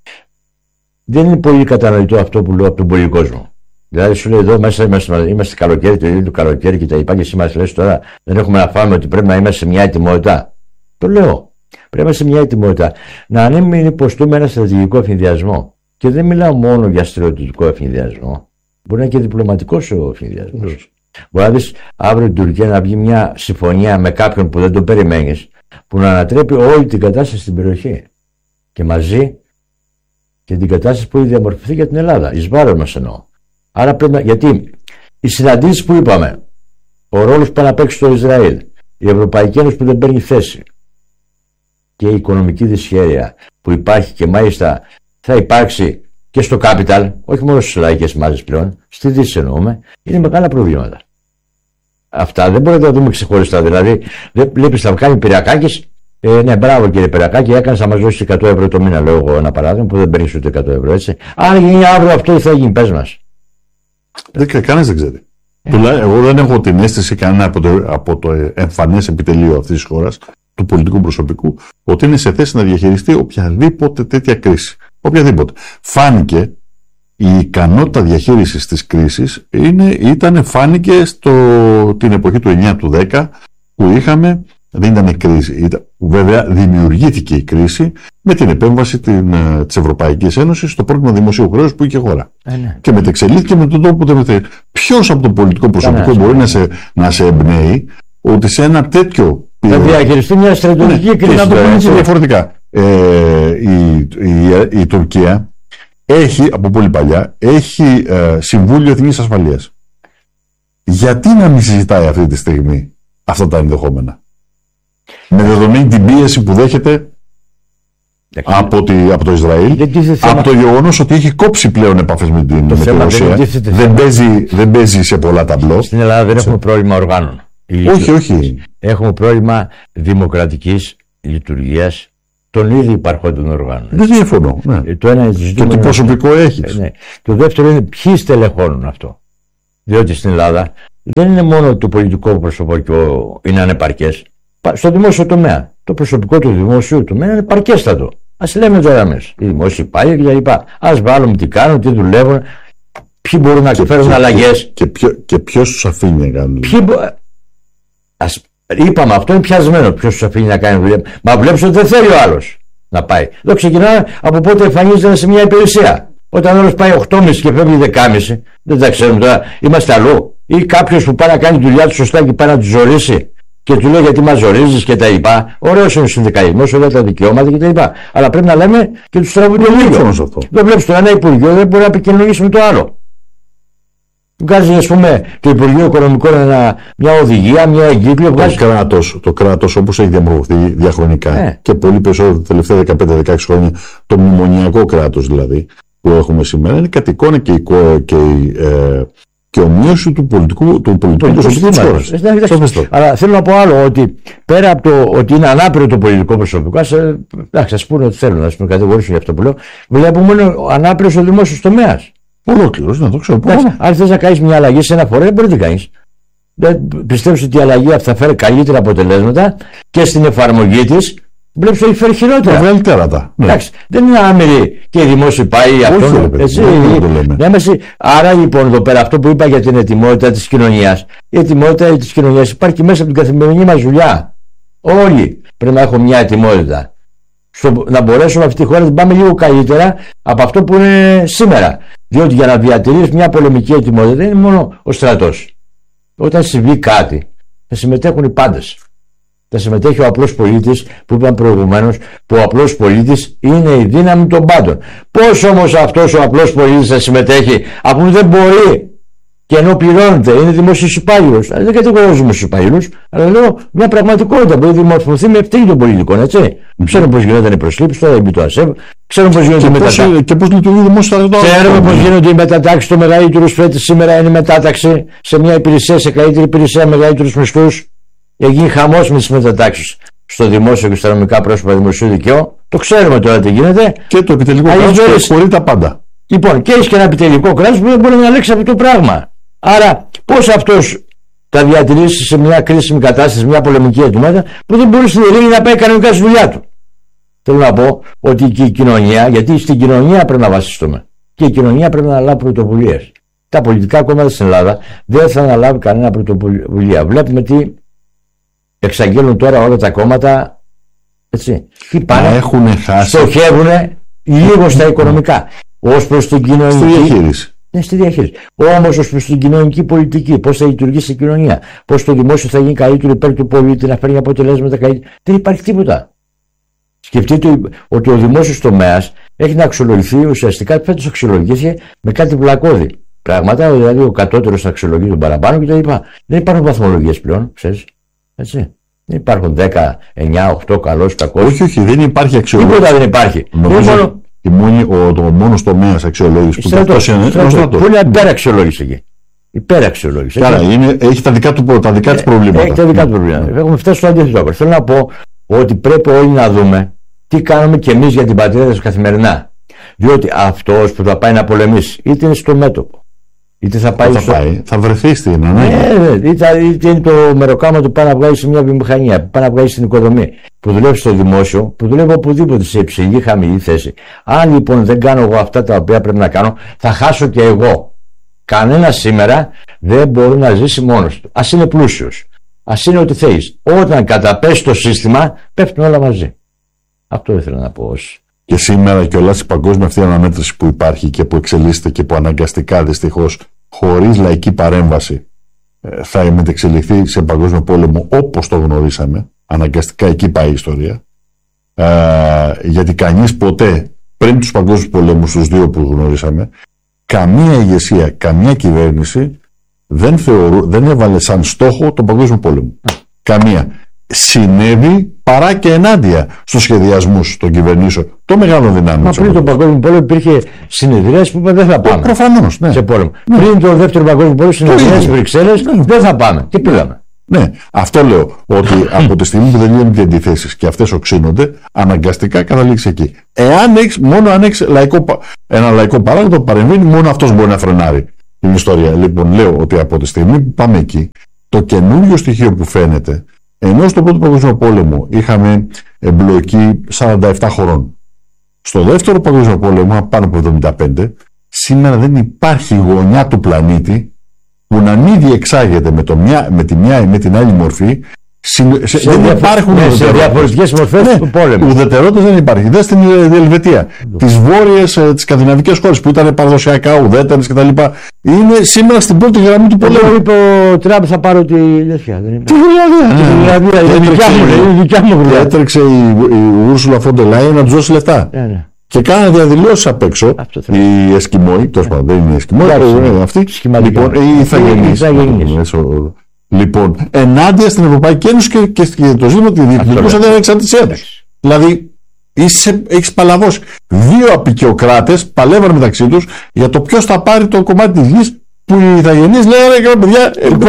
Δεν είναι πολύ κατανοητό αυτό που λέω από τον πολύ κόσμο. Δηλαδή, σου λέει εδώ μέσα είμαστε, είμαστε καλοκαίρι, το ίδιο του καλοκαίρι και τα λοιπά, και εσύ μας λες τώρα δεν έχουμε να φάμε, ότι πρέπει να είμαστε σε μια ετοιμότητα. Το λέω. Πρέπει να είμαστε σε μια ετοιμότητα. Να μην υποστούμε ένα στρατηγικό εφηνδιασμό. Και δεν μιλάω μόνο για στρατιωτικό εφηνδιασμό. Μπορεί να είναι και διπλωματικό ο εφηνδιασμός. Mm. Μπορεί να δεις αύριο την Τουρκία να βγει μια συμφωνία με κάποιον που δεν τον περιμένεις, που να ανατρέπει όλη την κατάσταση στην περιοχή. Και μαζί και την κατάσταση που έχει διαμορφωθεί για την Ελλάδα. Εις βάρος μας εννοώ. Άρα πρέπει να. Γιατί οι συναντήσεις που είπαμε, ο ρόλος που να παίξει το Ισραήλ, η Ευρωπαϊκή Ένωση που δεν παίρνει θέση και η οικονομική δυσχέρεια που υπάρχει και μάλιστα θα υπάρξει και στο Capital, όχι μόνο στις λαϊκές μάζες πλέον, στη Δύση εννοούμε, είναι μεγάλα προβλήματα. Αυτά δεν μπορούμε να τα δούμε ξεχωριστά. Δηλαδή, δεν βλέπεις θα κάνει Πυριακάκης. Ε, ναι, μπράβο κύριε Περακάκη, έκανε να μας δώσει εκατό ευρώ το μήνα, λέω εγώ ένα παράδειγμα, που δεν παίρνει ούτε εκατό ευρώ, έτσι. Αν γίνει αύριο αυτό, θα γίνει, πες μας. Δεν, κανείς δεν ξέρει. Yeah. Εγώ δεν έχω την αίσθηση κανένα από το, από το εμφανές επιτελείο αυτής της χώρας, του πολιτικού προσωπικού, ότι είναι σε θέση να διαχειριστεί οποιαδήποτε τέτοια κρίση. Οποιαδήποτε. Φάνηκε η ικανότητα διαχείρισης της κρίσης, είναι, ήταν, φάνηκε στο, την εποχή του εννιά του δέκα, που είχαμε. Δεν ήταν κρίση. Ήταν, βέβαια, δημιουργήθηκε η κρίση με την επέμβαση την, της Ευρωπαϊκής Ένωσης στο πρόβλημα δημοσίου χρέους που είχε χώρα. Ε, ναι. Και μετεξελίχθηκε με τον τρόπο που δεν θέλει. Ποιος από το πολιτικό προσωπικό ναι, μπορεί ναι. να σε, να σε εμπνέει ότι σε ένα τέτοιο. Θα διαχειριστεί μια στρατιωτική ναι, κρίση. Να το πούμε διαφορετικά. Ε, η, η, η Τουρκία έχει, από πολύ παλιά, έχει ε, Συμβούλιο Εθνικής Ασφαλείας. γιατί να μην συζητάει αυτή τη στιγμή αυτά τα ενδεχόμενα? Με δεδομένη την πίεση που δέχεται από, τη, από το Ισραήλ, από το γεγονός ότι έχει κόψει πλέον επαφές με την το με θέμα, Ρωσία, δεν, δεν, παίζει, δεν παίζει σε πολλά ταμπλό. Στην Ελλάδα δεν έχουμε πρόβλημα οργάνων. Όχι, όχι. Έχουμε πρόβλημα δημοκρατικής λειτουργίας των ήδη υπαρχόντων οργάνων. Δεν διαφωνώ. Ναι. Το ένα και το προσωπικό έχεις. Ναι. Το δεύτερο είναι ποιοι στελεχώνουν αυτό. Διότι στην Ελλάδα δεν είναι μόνο το πολιτικό προσωπικό είναι ανεπαρκές. Στο δημόσιο τομέα. Το προσωπικό του δημόσιου τομέα είναι παρκέστατο. Ας λέμε τώρα εμείς. Οι δημόσιοι υπάλληλοι κτλ. Ας βάλουμε τι κάνουν, τι δουλεύουν, ποιοι μπορούν να φέρουν αλλαγές. Και, και ποιος τους αφήνει να κάνουν. Ποιοι, ας, είπαμε, αυτό είναι πιασμένο. Ποιος τους αφήνει να κάνει δουλειά. Μα βλέπεις ότι δεν θέλει ο άλλος να πάει. Εδώ ξεκινάμε από πότε εμφανίζεται σε μια υπηρεσία. Όταν ο άλλος πάει οκτώ και μισή και φεύγει δέκα και μισή, δεν τα ξέρουμε τώρα. Είμαστε αλλού. Ή κάποιος που πάει να κάνει τη δουλειά του σωστά και πάει να του ζωρίσει. Και του λέει γιατί μας ζορίζεις και τα λοιπά. Ωραίος είναι ο συνδικαλισμός, ωραία τα δικαιώματα και τα λοιπά. Αλλά πρέπει να λέμε και τους τραβούν το ίδιο. Δεν βλέπεις το ένα Υπουργείο, δεν μπορεί να επικοινωνήσει με το άλλο. Βγάζει, ας πούμε, το Υπουργείο Οικονομικών ένα, μια οδηγία, μια εγκύκλιο. Βγάζει... Το κράτος, το κράτος όπως έχει διαμορφωθεί διαχρονικά ε. και πολύ περισσότερο τα τελευταία δεκαπέντε δεκαέξι χρόνια, το μνημονιακό κράτος δηλαδή που έχουμε σήμερα, είναι κατ' εικόνα και, και ε, και ομοίωση του πολιτικού, του πολιτικού προσωπικού της χώρας. Αλλά θέλω να πω άλλο, ότι πέρα από το ότι είναι ανάπηρο το πολιτικό προσωπικό, ας, εντάξει, ας πούνε ότι θέλουν να με κατηγορήσουν για αυτό που λέω, βλέπουμε είναι ανάπηρος ο δημόσιος τομέας. Ολόκληρος, να το ξέρω. Αν θες να κάνεις μια αλλαγή σε ένα φορέα, δεν μπορεί να την κάνεις. Πιστεύεις ότι η αλλαγή αυτή θα φέρει καλύτερα αποτελέσματα και στην εφαρμογή της. Βλέπεις ότι φέρει χειρότερα. Βγάλει τέρατα. Ναι. Εντάξει, δεν είναι άμεροι και οι δημόσιοι πάει αυτό. Άρα λοιπόν εδώ πέρα αυτό που είπα για την ετοιμότητα της κοινωνίας. Η ετοιμότητα της κοινωνίας υπάρχει μέσα από την καθημερινή μας δουλειά. Όλοι πρέπει να έχουμε μια ετοιμότητα. Στο, να μπορέσουμε αυτή τη χώρα να την πάμε λίγο καλύτερα από αυτό που είναι σήμερα. Διότι για να διατηρείς μια πολεμική ετοιμότητα δεν είναι μόνο ο στρατός. Όταν συμβεί κάτι θα συμμετέχουν οι πάντες. Θα συμμετέχει ο απλός πολίτης που είπαμε προηγουμένως, που ο απλός πολίτης είναι η δύναμη των πάντων. Πώς όμως αυτός ο απλός πολίτης θα συμμετέχει, αφού δεν μπορεί και ενώ πληρώνεται, είναι δημόσιος υπάλληλος? Δεν κατηγορώ δημόσιους υπαλλήλους, αλλά λέω μια πραγματικότητα που έχει δημορφωθεί με ευθύνη των πολιτικών, έτσι. Mm-hmm. Ξέρουμε πώς γινόταν οι προσλήψεις, τώρα η το ΑΣΕΒ, ξέρουμε πώς γίνονται οι μετατάξεις. Και πώς λειτουργεί η δημόσια στρατό. Ξέρουμε πώς γίνονται οι μετατάξεις. Το μεγαλύτερο φέτος σήμερα είναι η μετάταξη σε μια υπηρεσία, σε καλύτερη υπηρεσία, μεγαλύτερους μισθούς. Έγινε χαμός με τις μετατάξεις στο δημόσιο και στα νομικά πρόσωπα δημοσίου δικαίου. Το ξέρουμε τώρα τι γίνεται. Και το επιτελικό κράτος χωρεί τα πάντα. Λοιπόν, και έχει και ένα επιτελικό κράτος που δεν μπορεί να ελέγξει αυτό το πράγμα. Άρα, πώς αυτός θα διατηρήσει σε μια κρίσιμη κατάσταση, μια πολεμική ετοιμότητα, που δεν μπορεί στην ειρήνη να πάει κανονικά στη δουλειά του. Θέλω να πω ότι και η κοινωνία, γιατί στην κοινωνία πρέπει να βασιστούμε. Και η κοινωνία πρέπει να αναλάβει πρωτοβουλίες. Τα πολιτικά κόμματα στην Ελλάδα δεν θα αναλάβει κανένα πρωτοβουλία. Βλέπουμε τι εξαγγέλνουν τώρα όλα τα κόμματα, έτσι. Τι πάνε, έχουν χάσει. Στοχεύουν λίγο στα οικονομικά. Ως προς την κοινωνική. Στη διαχείριση. Ναι, στη διαχείριση. Όμως ως προς την κοινωνική πολιτική, πώς θα λειτουργήσει η κοινωνία, πώς το δημόσιο θα γίνει καλύτερο υπέρ του πολίτη, να φέρνει αποτελέσματα καλύτερα. Δεν υπάρχει τίποτα. Σκεφτείτε ότι ο δημόσιος τομέας έχει να αξιολογηθεί, ουσιαστικά φέτος αξιολογήθηκε με κάτι βλακώδη πράγματα, δηλαδή ο κατώτερος θα αξιολογεί τον παραπάνω κτλ. Δεν υπάρχουν βαθμολογίες πλέον, ξέρεις. Έτσι. Δεν υπάρχουν δέκα, εννιά, οκτώ, καλός, κακός. Όχι, όχι, δεν υπάρχει αξιολόγηση. Τίποτα δεν υπάρχει. Νομίζω η μόνη, ο, το μόνος τομέας αξιολόγηση που στρατός, είναι στρατός. Που είναι υπεραξιολόγηση εκεί. Υπεραξιολόγηση. Άρα είναι, έχει τα δικά, του, τα δικά ε, της προβλήματα. Έχει τα δικά του προβλήματα. Έχουμε φτάσει στο αντίθετο. Θέλω να πω ότι πρέπει όλοι να δούμε τι κάνουμε κι εμείς για την πατρίδα μας καθημερινά. Διότι αυτός που θα πάει να πολεμήσει, είτε είναι στο μέτωπο, είτε θα πάει, θα, στο... πάει, θα βρεθεί στην ανάγκη. Ναι, είτε, είτε είναι το μεροκάμα του πάει να βγάλει σε μια βιομηχανία, πάει να βγάλει στην οικοδομή, που δουλεύει στο δημόσιο, που δουλεύει οπουδήποτε σε υψηλή, χαμηλή θέση. Αν λοιπόν δεν κάνω εγώ αυτά τα οποία πρέπει να κάνω, θα χάσω και εγώ. Κανένα σήμερα δεν μπορεί να ζήσει μόνος του. Ας είναι πλούσιος, ας είναι ό,τι θέλεις. Όταν καταπέσει το σύστημα, πέφτουν όλα μαζί. Αυτό ήθελα να πω. Και σήμερα και όλα η παγκόσμια αυτή αναμέτρηση που υπάρχει και που εξελίσσεται και που αναγκαστικά δυστυχώς χωρίς λαϊκή παρέμβαση θα μετεξελιχθεί σε παγκόσμιο πόλεμο όπως το γνωρίσαμε, αναγκαστικά εκεί πάει η ιστορία, ε, γιατί κανείς ποτέ πριν τους παγκόσμιους πολέμους τους δύο που γνωρίσαμε, καμία ηγεσία, καμία κυβέρνηση δεν, θεωρού, δεν έβαλε σαν στόχο τον Παγκόσμιο Πόλεμο. Καμία. Συνέβη παρά και ενάντια στους σχεδιασμούς των κυβερνήσεων των μεγάλων δυνάμεων. Μα πριν τον Παγκόσμιο Πόλεμο υπήρχε συνεδριές που είπαν δεν θα πάμε. Προφανώς, ναι. Σε πόλεμο. Ναι. Πριν τον δεύτερο Παγκόσμιο Πόλεμο συνεδριές στις Βρυξέλλες δεν θα πάμε. Και πήγαμε. Ναι, αυτό λέω. Ότι από τη στιγμή που δεν γίνονται οι αντιθέσεις και αυτές οξύνονται, αναγκαστικά καταλήξει εκεί. Εάν έχεις, μόνο αν έχεις λαϊκό, ένα λαϊκό παράγοντα που παρεμβαίνει, μόνο αυτός μπορεί να φρενάρει την ιστορία. Λοιπόν, λέω ότι από τη στιγμή που πάμε εκεί, το καινούριο στοιχείο που φαίνεται, ενώ στο πρώτο Παγκόσμιο Πόλεμο είχαμε εμπλοκή σαράντα επτά χωρών, στο δεύτερο Παγκόσμιο Πόλεμο πάνω από εβδομήντα πέντε, σήμερα δεν υπάρχει γωνιά του πλανήτη που να μην διεξάγεται με, το μια, με τη μια ή με την άλλη μορφή. Σε, σε, δεν διαφο- υπάρχουν ναι, σε διαφορετικές μορφές ναι, του πόλεμου. Ουδετερότητα δεν υπάρχει. Δεν στην Ελβετία. Mm. Τις βόρειες, τις σκανδιναβικές χώρες που ήταν παραδοσιακά ουδέτερες κτλ. Είναι σήμερα στην πρώτη γραμμή του πολέμου. Εγώ είπε ο Τραμπ θα πάρω τη Λεσβία. Τη Γρυλανδία. Είναι δικιά μου γρυλανδία. Έτρεξε η Ούρσουλα φον ντερ Λάιεν να του δώσει λεφτά. Yeah, yeah. Και κάνανε διαδηλώσεις απ' έξω οι Εσκιμόοι. Τόσο πάντων δεν είναι οι Εσκιμόοι. Αυτοί. Λοιπόν, οι Ιθαγενείς. Λοιπόν, ενάντια στην Ευρωπαϊκή Ένωση και, και, και το ζήτημα τη διεκδικούσαν την ανεξαρτησία τους. Δηλαδή, έχεις παλαβώσει. Δύο απεικιοκράτες παλεύαν μεταξύ τους για το ποιος θα πάρει το κομμάτι της γης που οι Ιθαγενείς λέγανε και παιδιά.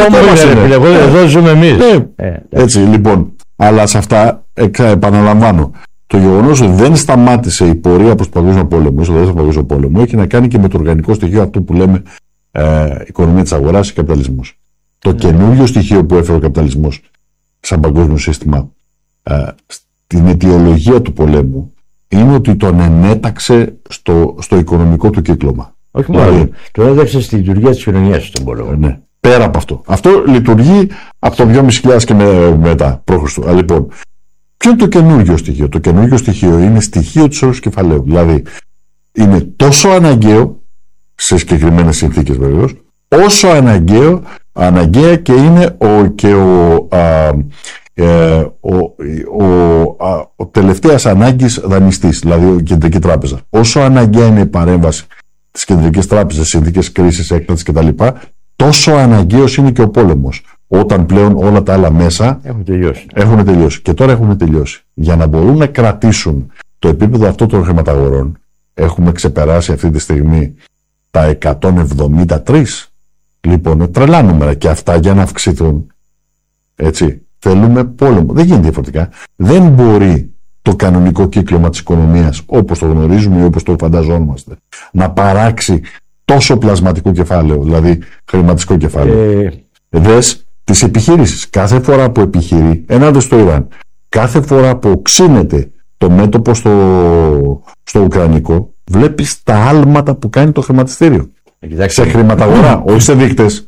Εγώ εδώ ζούμε εμείς. Έτσι, λοιπόν. Αλλά σε αυτά, επαναλαμβάνω, το γεγονός ότι δεν σταμάτησε η πορεία προς τον Παγκόσμιο Πόλεμο, στο δεύτερο Παγκόσμιο Πόλεμο, έχει να κάνει και με το οργανικό στοιχείο αυτό που λέμε ε, οικονομία της αγοράς και καπιταλισμός. Το mm. καινούριο στοιχείο που έφερε ο καπιταλισμός σαν παγκόσμιο σύστημα ε, στην αιτιολογία του πολέμου είναι ότι τον ενέταξε στο, στο οικονομικό του κύκλωμα. Όχι μόνο. Δηλαδή, τον έδεξε στη λειτουργία της κοινωνίας στον πόλεμο. Ε, ναι. Πέρα από αυτό. Αυτό λειτουργεί από το δυόμισι χιλιάδες και με, μετά, π.Χ. Λοιπόν, ποιο είναι το καινούργιο στοιχείο? Το καινούργιο στοιχείο είναι στοιχείο του όρους κεφαλαίου. Δηλαδή, είναι τόσο αναγκαίο, σε συγκεκριμένες συνθήκες βεβαίως, όσο αναγκαίο, αναγκαία και είναι ο, και ο, α, ε, ο, ο, α, ο τελευταίας ανάγκης δανειστής, δηλαδή η Κεντρική Τράπεζα. Όσο αναγκαία είναι η παρέμβαση της Κεντρικής Τράπεζας, συνθήκες κρίσης, έκτατης κτλ., τόσο αναγκαίος είναι και ο πόλεμος. Όταν πλέον όλα τα άλλα μέσα έχουν τελειώσει. έχουν τελειώσει. Και τώρα έχουν τελειώσει. Για να μπορούν να κρατήσουν το επίπεδο αυτό των χρηματαγορών, έχουμε ξεπεράσει αυτή τη στιγμή τα εκατόν εβδομήντα τρία. Λοιπόν, τρελά νούμερα και αυτά για να αυξηθούν. Έτσι. Θέλουμε πόλεμο. Δεν γίνεται διαφορετικά. Δεν μπορεί το κανονικό κύκλωμα της οικονομίας, όπως το γνωρίζουμε ή όπως το φανταζόμαστε, να παράξει τόσο πλασματικό κεφάλαιο, δηλαδή χρηματικό κεφάλαιο. Ε... Δες τις επιχειρήσεις. Κάθε φορά που επιχειρεί, ενάντια στο Ιράν, κάθε φορά που οξύνεται το μέτωπο στο, στο Ουκρανικό, βλέπεις τα άλματα που κάνει το χρηματιστήριο. Κοιτάξτε, σε χρηματαγορά, όχι σε δείκτες.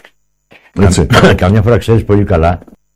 Έτσι. Καμιά φορά ξέρεις πολύ καλά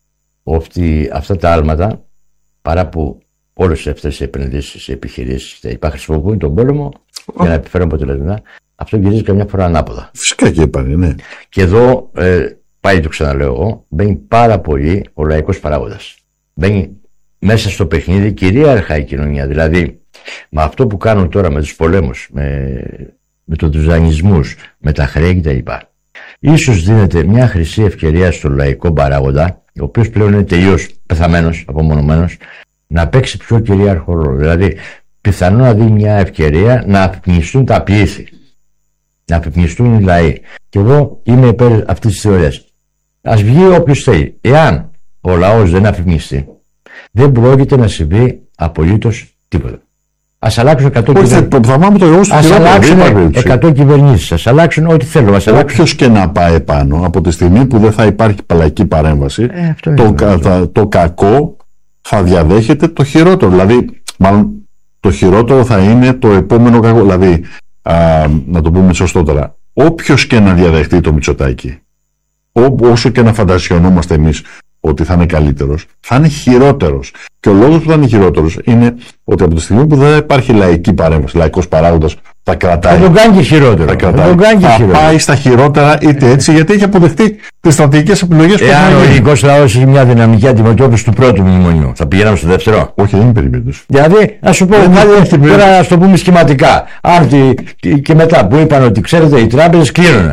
ότι αυτά τα άλματα, παρά που όλες αυτές οι επενδύσεις, οι επιχειρήσεις τα χρησιμοποιούν τον πόλεμο για να επιφέρουν αποτελέσματα, αυτό γυρίζει καμιά φορά ανάποδα. Φυσικά και υπάρχει, ναι. Και εδώ, ε, πάλι το ξαναλέω εγώ, μπαίνει πάρα πολύ ο λαϊκός παράγοντας. Μπαίνει μέσα στο παιχνίδι κυρίαρχα η κοινωνία. Δηλαδή, με αυτό που κάνουν τώρα με τους πολέμους, με, με τους δανεισμούς, με τα χρέη κτλ. Ίσως δίνεται μια χρυσή ευκαιρία στον λαϊκό παράγοντα, ο οποίος πλέον είναι τελείως πεθαμένος, απομονωμένος, να παίξει πιο κυρίαρχο ρόλο. Δηλαδή, πιθανό να δει μια ευκαιρία να αφυπνιστούν τα πλήθη, να αφυπνιστούν οι λαοί. Και εγώ είμαι υπέρ αυτής της θεωρίας. Ας βγει όποιος θέλει. Εάν ο λαός δεν αφυπνιστεί, δεν πρόκειται να συμβεί απολύτως τίποτα. Ας αλλάξουν εκατό κυβερνήσεις. Ας αλλάξουν εκατό κυβερνήσεις. Ας αλλάξουν ό,τι θέλουν. Όποιος και να πάει πάνω, από τη στιγμή που δεν θα υπάρχει παλαϊκή παρέμβαση, ε, το, κα, το κακό θα διαδέχεται το χειρότερο. Δηλαδή, μάλλον το χειρότερο θα είναι το επόμενο κακό. Δηλαδή, α, να το πούμε σωστότερα, όποιος και να διαδεχτεί το Μητσοτάκη, ό, όσο και να φαντασιωνόμαστε εμείς ότι θα είναι καλύτερος, θα είναι χειρότερος. Και ο λόγος που θα είναι χειρότερος είναι ότι από τη στιγμή που δεν υπάρχει λαϊκή παρέμβαση, λαϊκός παράγοντας, θα κρατάει. Θα τον κάνει και χειρότερο. Θα, κρατάει, θα, θα πάει στα χειρότερα είτε έτσι, γιατί έχει αποδεχτεί τις στρατηγικές επιλογές που εάν ο ελληνικός λαός έχει μια δυναμική αντιμετώπιση του πρώτου μνημονίου, θα πηγαίναμε στο δεύτερο. Όχι, δεν είναι περίπτωση. Δηλαδή, να σου πω, τώρα να το πούμε σχηματικά. Άρτη και μετά που είπαν ότι ξέρετε, οι τράπεζες κλείνουνε.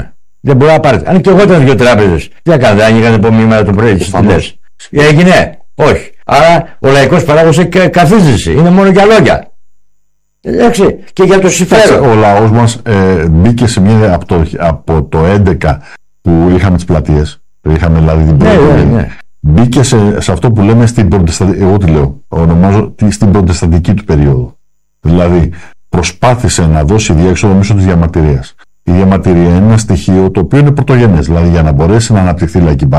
Δεν μπορεί να πάρει. Αν και εγώ ήταν δύο τράπεζες, τι θα κάνω, δεν άνοιγαν το μήνυμα το πρωί. Τι λες. Έγινε. Όχι. Άρα ο λαϊκός παράγοντας καθίζεσαι. Είναι μόνο για λόγια. Εντάξει, και για το συμφέρον. Ο λαός μας ε, μπήκε σε μια από το, από το έντεκα που είχαμε τις πλατείες. Είχαμε δηλαδή την πρώτη. Ναι, ναι, ναι. Μπήκε σε, σε αυτό που λέμε στην προτεσταντική. Εγώ τι λέω, ονομάζω στην προτεσταντική του περίοδο. Δηλαδή προσπάθησε να δώσει διέξοδο μέσω της διαμαρτυρίας. Η διαμαρτυρία είναι ένα στοιχείο το οποίο είναι πρωτογενές. Δηλαδή για να μπορέσει να αναπτυχθεί η λαϊκή